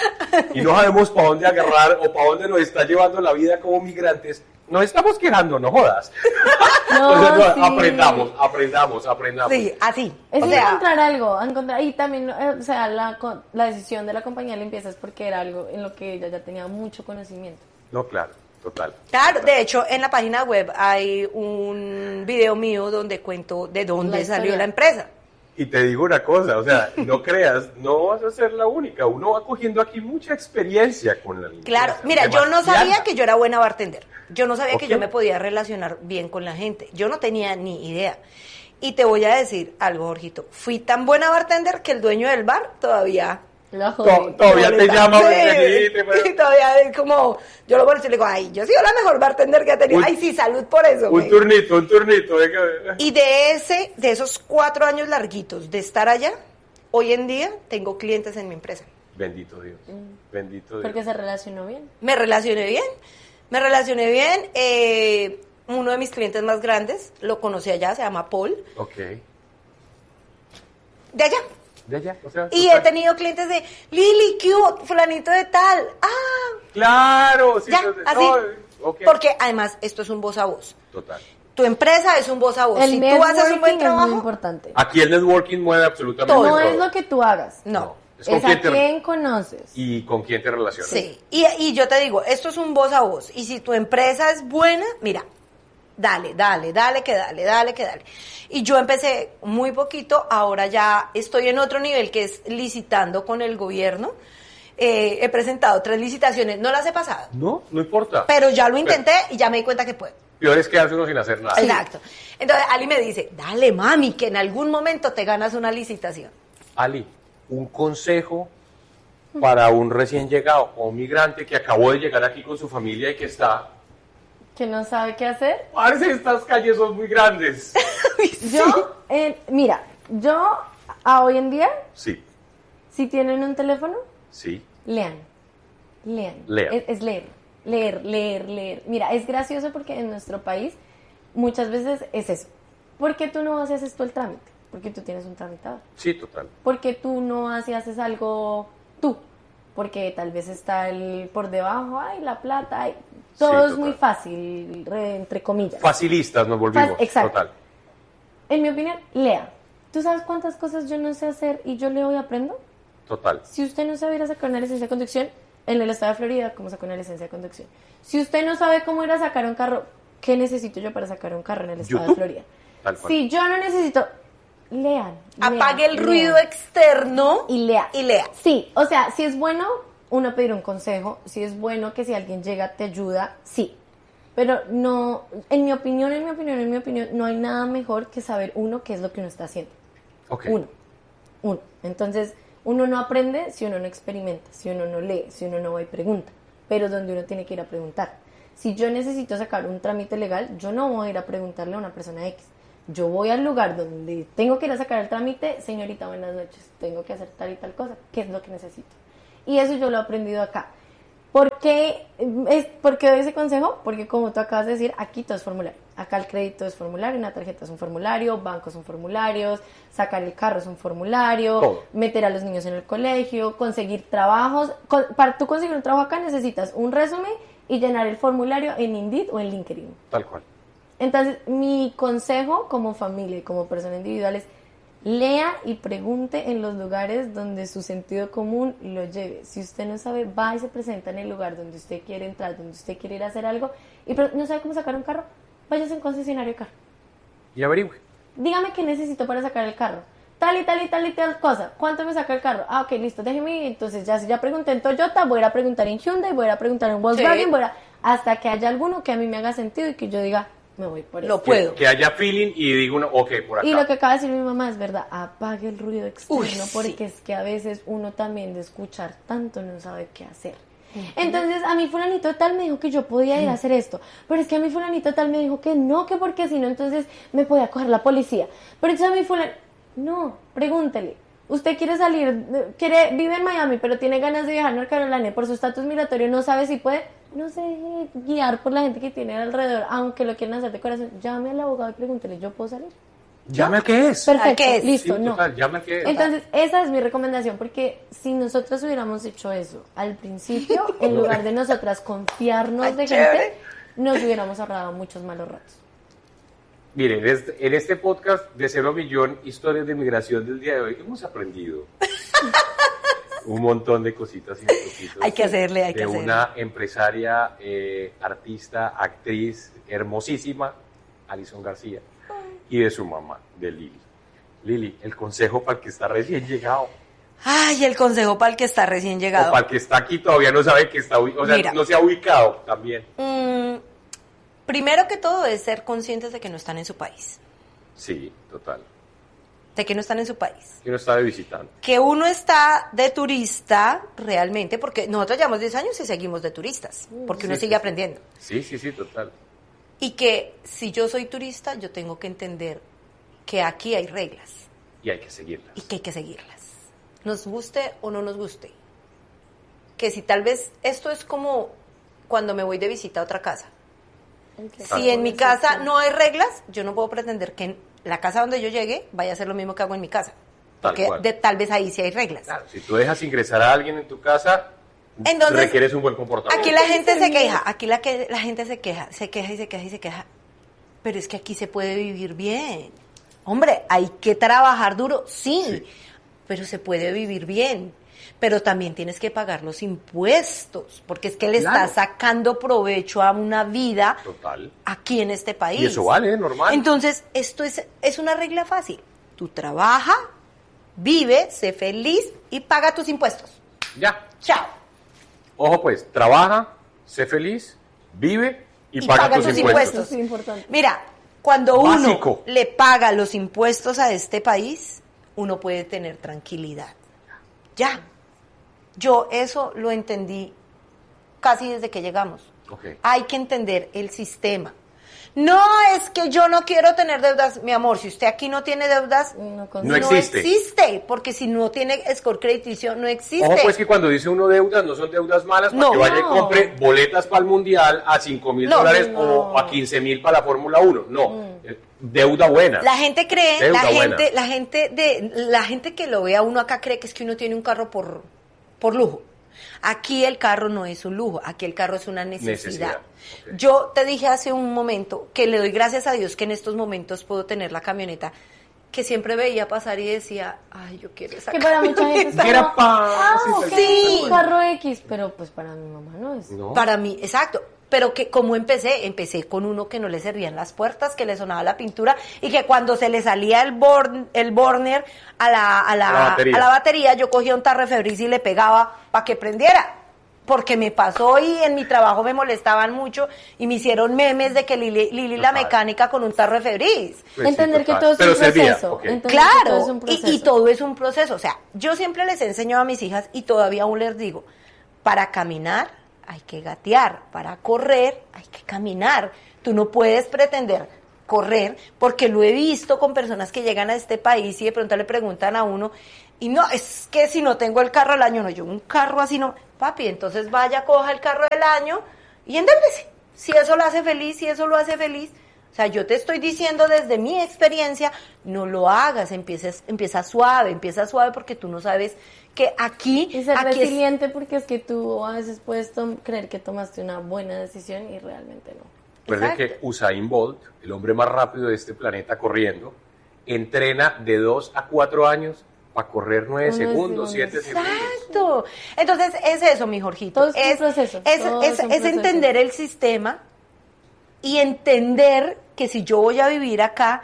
y no sabemos para dónde agarrar o para dónde nos está llevando la vida como migrantes, nos estamos quejando, no jodas. No, Entonces, no, sí. aprendamos, aprendamos, aprendamos. Sí, así. Es o sea, encontrar algo, encontrar, y también, eh, o sea, la, co- la decisión de la compañía de limpieza es porque era algo en lo que ella ya tenía mucho conocimiento. No, claro, total. claro, de hecho, en la página web hay un video mío donde cuento de dónde La salió historia. la empresa. Y te digo una cosa, o sea, no creas, no vas a ser la única. Uno va cogiendo aquí mucha experiencia con la limpieza. Claro, mira, yo no demasiada. sabía que yo era buena bartender. Yo no sabía que Ok. yo me podía relacionar bien con la gente. Yo no tenía ni idea. Y te voy a decir algo, Jorgito. Fui tan buena bartender que el dueño del bar todavía... La To- jodí. todavía te molesta. llama. Sí, porque sí, te fue- y todavía es como... Yo lo vuelvo y le digo, ay, yo he sido la mejor bartender que he tenido. Un- Ay, sí, salud por eso. Un güey. turnito, un turnito. venga. Y de ese, de esos cuatro años larguitos de estar allá, hoy en día tengo clientes en mi empresa. Bendito Dios, bendito Dios. Porque se relacionó bien. Me relacioné bien, me relacioné bien. eh, uno de mis clientes más grandes, lo conocí allá, se llama Paul, Ok. de allá. De allá, o sea, Y total. he tenido clientes de, Lili, ¿qué hubo? Fulanito de tal. Ah, Claro, sí. ya, no, así. no, ok. Porque además esto es un voz a voz. Total. Tu empresa es un voz a voz. El Si tú haces un buen networking es muy trabajo, importante. Aquí el networking mueve absolutamente Todo. No todo. es lo que tú hagas. no. Es con Es quién a te- quién conoces. y con quién te relacionas. Sí, y, y yo te digo, esto es un voz a voz. Y si tu empresa es buena, mira, dale, dale, dale, que dale, dale, que dale. Y yo empecé muy poquito, ahora ya estoy en otro nivel que es licitando con el gobierno. Eh, he presentado tres licitaciones, no las he pasado, No, no importa. pero ya lo intenté y ya me di cuenta que puedo. Peor es quedarse uno sin hacer nada. Exacto. Entonces Ali me dice, dale mami, que en algún momento te ganas una licitación. Ali, un consejo para un recién llegado o un migrante que acabó de llegar aquí con su familia y que está... Que no sabe qué hacer. Parece estas calles son muy grandes. Yo, eh, mira, yo a hoy en día, Sí, si tienen un teléfono, sí. lean. Lean. Lean. Es, es leer. Leer, leer, leer. Mira, es gracioso porque en nuestro país muchas veces es eso. ¿Por qué tú no vas y haces tú el trámite? Porque tú tienes un tramitador. Sí, total. Porque tú no vas y haces algo tú. Porque tal vez está el por debajo, ay, la plata, ay. Todo Sí, es total. muy fácil, re- entre comillas. Facilistas nos volvimos. Fa- exacto. Total. En mi opinión, lea. ¿Tú sabes cuántas cosas yo no sé hacer y yo leo y aprendo? Total. Si usted no sabe ir a sacar una licencia de conducción, en el estado de Florida, ¿cómo saco una licencia de conducción? Si usted no sabe cómo ir a sacar un carro, ¿qué necesito yo para sacar un carro en el estado YouTube. de Florida? Tal cual. Si yo no necesito, lean. Apague lean, el ruido lean. externo y lea. y lea. Sí, o sea, si es bueno uno pedir un consejo, si es bueno que si alguien llega te ayuda, sí. Pero no, en mi opinión, en mi opinión, en mi opinión, no hay nada mejor que saber uno qué es lo que uno está haciendo. Ok. Uno, uno. Entonces, uno no aprende si uno no experimenta, si uno no lee, si uno no va y pregunta, pero donde uno tiene que ir a preguntar. Si yo necesito sacar un trámite legal, yo no voy a ir a preguntarle a una persona X. Yo voy al lugar donde tengo que ir a sacar el trámite, señorita, buenas noches, tengo que hacer tal y tal cosa, ¿qué es lo que necesito? Y eso yo lo he aprendido acá. ¿Por qué, es, ¿Por qué doy ese consejo? Porque como tú acabas de decir, aquí todo es formulario. Acá el crédito es formulario, una tarjeta es un formulario, bancos son formularios, sacar el carro es un formulario, Todo. meter a los niños en el colegio, conseguir trabajos. Con, para tú conseguir un trabajo acá necesitas un resumen y llenar el formulario en Indeed o en LinkedIn. Tal cual. Entonces, mi consejo como familia y como persona individual es lea y pregunte en los lugares donde su sentido común lo lleve. Si usted no sabe, va y se presenta en el lugar donde usted quiere entrar, donde usted quiere ir a hacer algo y pero no sabe cómo sacar un carro, váyase a un concesionario de carro. Y averigüe. Dígame qué necesito para sacar el carro. Tal y tal y tal y tal cosa. ¿Cuánto me saca el carro? Ah, ok, listo, déjeme ir. Entonces ya si ya pregunté en Toyota, voy a ir a preguntar en Hyundai, voy a ir a preguntar en Volkswagen, Sí. voy a ir a- hasta que haya alguno que a mí me haga sentido y que yo diga, me voy por Lo eso. puedo. Que, que haya feeling y diga uno, ok, por acá. Y lo que acaba de decir mi mamá es verdad, apague el ruido externo, Uy, sí. porque es que a veces uno también de escuchar tanto no sabe qué hacer. Entonces a mí fulanito tal me dijo que yo podía ir a hacer esto, pero es que a mí fulanito tal me dijo que no, que porque si no entonces me podía coger la policía. Pero entonces a mí fulanito, no, pregúntele. Usted quiere salir, quiere vive en Miami, pero tiene ganas de viajar a North Carolina y por su estatus migratorio no sabe si puede, no se deje guiar por la gente que tiene alrededor, aunque lo quieran hacer de corazón. Llame al abogado y pregúntele, ¿yo puedo salir? Llame a qué es. Perfecto, ¿A qué es? listo, Sí, no. total, llame a qué es. Entonces, esa es mi recomendación, porque si nosotros hubiéramos hecho eso al principio, en lugar de nosotras confiarnos Ay, de chévere. gente, nos hubiéramos ahorrado muchos malos ratos. Miren, en este, en este podcast de Cero Millón, historias de migración del día de hoy, hemos aprendido un montón de cositas y truquitos. Hay que hacerle, hay de que hacerle. una empresaria, eh, artista, actriz hermosísima, Alison García, y de su mamá, de Lili. Lili, el consejo para el que está recién llegado, Ay, el consejo para el que está recién o llegado. para el que está aquí todavía no sabe que está ubicado, o sea, Mira. no se ha ubicado también. Mm, primero que todo es ser conscientes de que no están en su país, Sí, total. de que no están en su país. Que uno está de visitante. Que uno está de turista realmente, porque nosotros llevamos diez años y seguimos de turistas, porque uno Sí, sigue sí, aprendiendo. Sí, sí, sí, total. Y que si yo soy turista, yo tengo que entender que aquí hay reglas Y hay que seguirlas. y que hay que seguirlas. Nos guste o no nos guste. Que si tal vez esto es como cuando me voy de visita a otra casa. Si en mi casa no hay reglas, yo no puedo pretender que en la casa donde yo llegue vaya a ser lo mismo que hago en mi casa. Tal Porque cual. de, tal vez ahí sí hay reglas. Claro, si tú dejas ingresar a alguien en tu casa, Entonces, requieres un buen comportamiento. Aquí la gente se queja, aquí la, que, la gente se queja, se queja y se queja y se queja. Pero es que aquí se puede vivir bien. Hombre, hay que trabajar duro, sí, Sí. pero se puede vivir bien. Pero también tienes que pagar los impuestos, porque es que le Claro. estás sacando provecho a una vida Total. aquí en este país. Y eso vale, normal. Entonces, esto es, es una regla fácil. Tú trabaja, vive, sé feliz y paga tus impuestos. Ya. Chao. Ojo pues, trabaja, sé feliz, vive y, Y paga, paga tus tus impuestos. impuestos. Eso es importante. Mira, cuando Básico. uno le paga los impuestos a este país, uno puede tener tranquilidad. Ya. Yo eso lo entendí casi desde que llegamos. Ok. Hay que entender el sistema. No es que yo no quiero tener deudas, mi amor. Si usted aquí no tiene deudas, No, No existe. existe, porque si no tiene score crediticio, no existe. Ojo pues que cuando dice uno deudas, no son deudas malas, para No. que vaya y No. compre boletas para el Mundial a cinco mil No, dólares no. o a quince mil para la Fórmula uno. No, eh, deuda buena. La gente cree, Deuda la buena. gente, la gente de, la gente que lo ve a uno acá cree que es que uno tiene un carro por, por lujo. Aquí el carro no es un lujo, aquí el carro es una necesidad. Necesidad, ok. Yo te dije hace un momento que le doy gracias a Dios que en estos momentos puedo tener la camioneta que siempre veía pasar y decía, ay, yo quiero esa Que para mucha gente es Quiera como, pa- ah, sí, ok, sí. un carro X, pero pues para mi mamá no es. No. Para mí, exacto. pero que ¿cómo empecé? Empecé con uno que no le servían las puertas, que le sonaba la pintura y que cuando se le salía el, born, el burner a la, a, la, la batería. a la batería, yo cogía un tarro de Febreze y le pegaba para que prendiera. Porque me pasó y en mi trabajo me molestaban mucho y me hicieron memes de que Lili, Lili la mecánica con un tarro de Febreze. Pues sí, Entender que total. todo es Pero un servía, proceso. ok. Entender que Claro, todo es un y, proceso. y todo es un proceso. O sea, yo siempre les enseño a mis hijas y todavía aún les digo, para caminar hay que gatear, para correr hay que caminar. Tú no puedes pretender correr, porque lo he visto con personas que llegan a este país y de pronto le preguntan a uno, y no, es que si no tengo el carro del año, no, yo un carro así no, papi, entonces vaya, coja el carro del año y endébrese. Si eso lo hace feliz, si eso lo hace feliz. O sea, yo te estoy diciendo desde mi experiencia, no lo hagas, empieces, empieza suave, empieza suave porque tú no sabes que aquí... Y ser aquí resiliente es... porque es que tú a veces puedes tom- creer que tomaste una buena decisión y realmente no. Recuerden Exacto. que Usain Bolt, el hombre más rápido de este planeta corriendo, entrena de dos a cuatro años para correr nueve Nueve segundos, segundos. siete segundos. Exacto. Entonces, es eso, mi Jorgito. Todo es un es, proceso, Es, todo es, es un es proceso. entender el sistema y entender que si yo voy a vivir acá,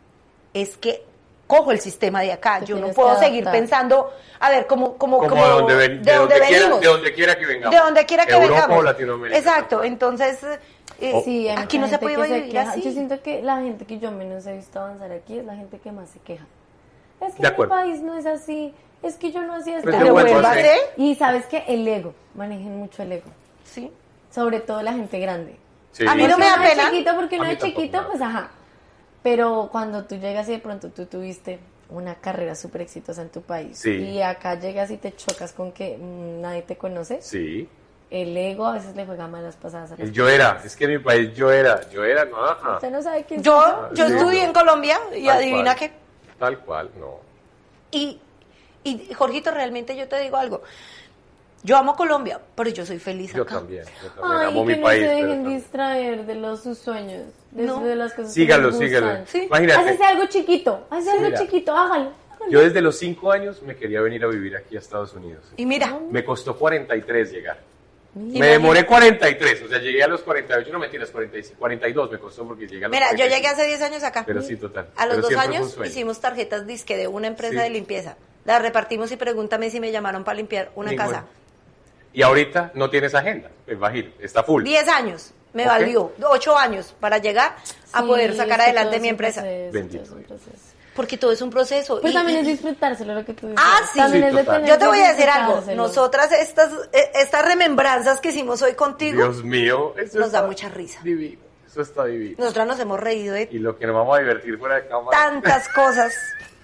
es que cojo el sistema de acá. Te Yo no tienes puedo que seguir adaptar. pensando, a ver, como, como, Como, como de donde, ven- de de donde donde quiera, venimos. de donde quiera que vengamos. De donde quiera que Europa vengamos. o Latinoamérica. Exacto. Entonces, eh, Sí, hay aquí mucha no se gente puede que se vivir queja. así. Yo siento que la gente que yo menos he visto avanzar aquí es la gente que más se queja. Es que De mi acuerdo. país no es así, es que yo no hacía esto. Pues Pero devuélvase. vuélvase. Y sabes que el ego, manejen mucho el ego, Sí. sobre todo la gente grande. Sí. A mí no me da Porque uno de pena. chiquito, porque A uno mí de tampoco chiquito, me da pues ajá. Pero cuando tú llegas y de pronto tú tuviste una carrera súper exitosa en tu país Sí. y acá llegas y te chocas con que mm, nadie te conoce, Sí. el ego a veces le juega malas pasadas a las El yo era, es que en mi país yo era, yo era, no, ajá. Usted no sabe quién Yo, soy yo Sí, estudié no. en Colombia y Tal adivina cual. qué. Tal cual, no. Y, y Jorgito, realmente yo te digo algo. Yo amo Colombia, pero yo soy feliz Yo acá. también, yo también Ay, amo que mi no país. se pero dejen también. distraer de los sus sueños, de, No. de las cosas Sígalo, que les sígalo. gustan. Sí. Imagínate, Hácese algo chiquito, hácese algo Mira. chiquito, hágalo. hágalo. yo desde los cinco años me quería venir a vivir aquí a Estados Unidos. Y mira, Me costó cuarenta y tres llegar. Me Imagínate. demoré cuarenta y tres, o sea, llegué a los cuarenta y ocho, no mentiras, cuarenta y cinco, cuarenta y dos me costó porque llegué a los mira, yo cuarenta y llegué cinco. hace diez años acá. Pero sí, total. A los Pero dos siempre fue un años sueño. hicimos tarjetas disque de una empresa Sí. de limpieza. Las repartimos y pregúntame si me llamaron para limpiar una Ninguna. casa. Y ahorita no tienes agenda, me imagino, está full. Diez años me Ok. valió, ocho años para llegar a Sí, poder es sacar que adelante todo es mi un empresa. proceso, Bendito todo es un Dios. proceso. Porque todo es un proceso. Pues Y- también y- es disfrutárselo lo que tú dices. Ah, sí. También Sí, es de total. tener Yo te que voy a decir algo. disfrutárselo. Nosotras, estas, eh, estas remembranzas que hicimos hoy contigo, Dios mío, eso nos da está mucha risa. Divino, eso está divino. nosotras nos hemos reído de Y lo que nos vamos a divertir fuera de cámara. tantas cosas.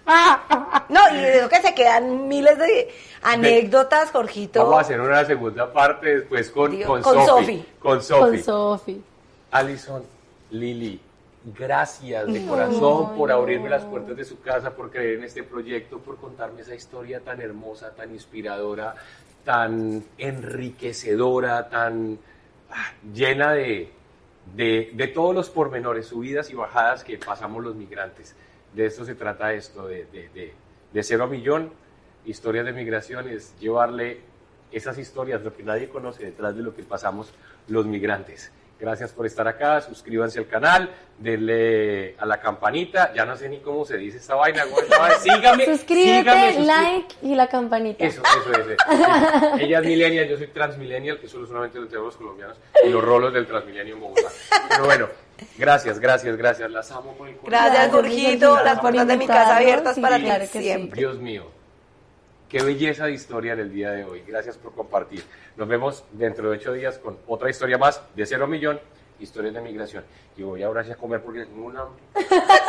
No, y de eso que se quedan miles de anécdotas, Jorgito. Vamos a hacer una segunda parte después con, Dios, con, con Sofi. Sofi. Con Con Sofi. Sofi. Alison, Lili, gracias de corazón por abrirme las puertas de su casa, por creer en este proyecto, por contarme esa historia tan hermosa, tan inspiradora, tan enriquecedora, tan ah, llena de, de, de todos los pormenores, subidas y bajadas que pasamos los migrantes. De esto se trata esto, de, de, de, de cero a millón, historias de migración, es llevarle esas historias, lo que nadie conoce detrás de lo que pasamos los migrantes. Gracias por estar acá, suscríbanse al canal, denle a la campanita, ya no sé ni cómo se dice esta vaina, güey, no, sígame, Suscríbete, sígame, suscrí- like y la campanita. Eso, eso, eso. eso. Ella es millennial, yo soy transmillennial, que solo solamente lo tenemos los colombianos, y los rolos del transmilenio en Bogotá. Pero bueno, gracias, gracias, gracias, las amo por el corazón. Gracias, Gracias, Jorgito. Jorgito, Las por puertas de mi invitarnos. casa abiertas Sí, para claro ti que sí. siempre. Dios mío, qué belleza de historia en el día de hoy. Gracias por compartir. Nos vemos dentro de ocho días con otra historia más de cero a millón, historias de migración. Y voy ahora sí a comer porque tengo una hambre.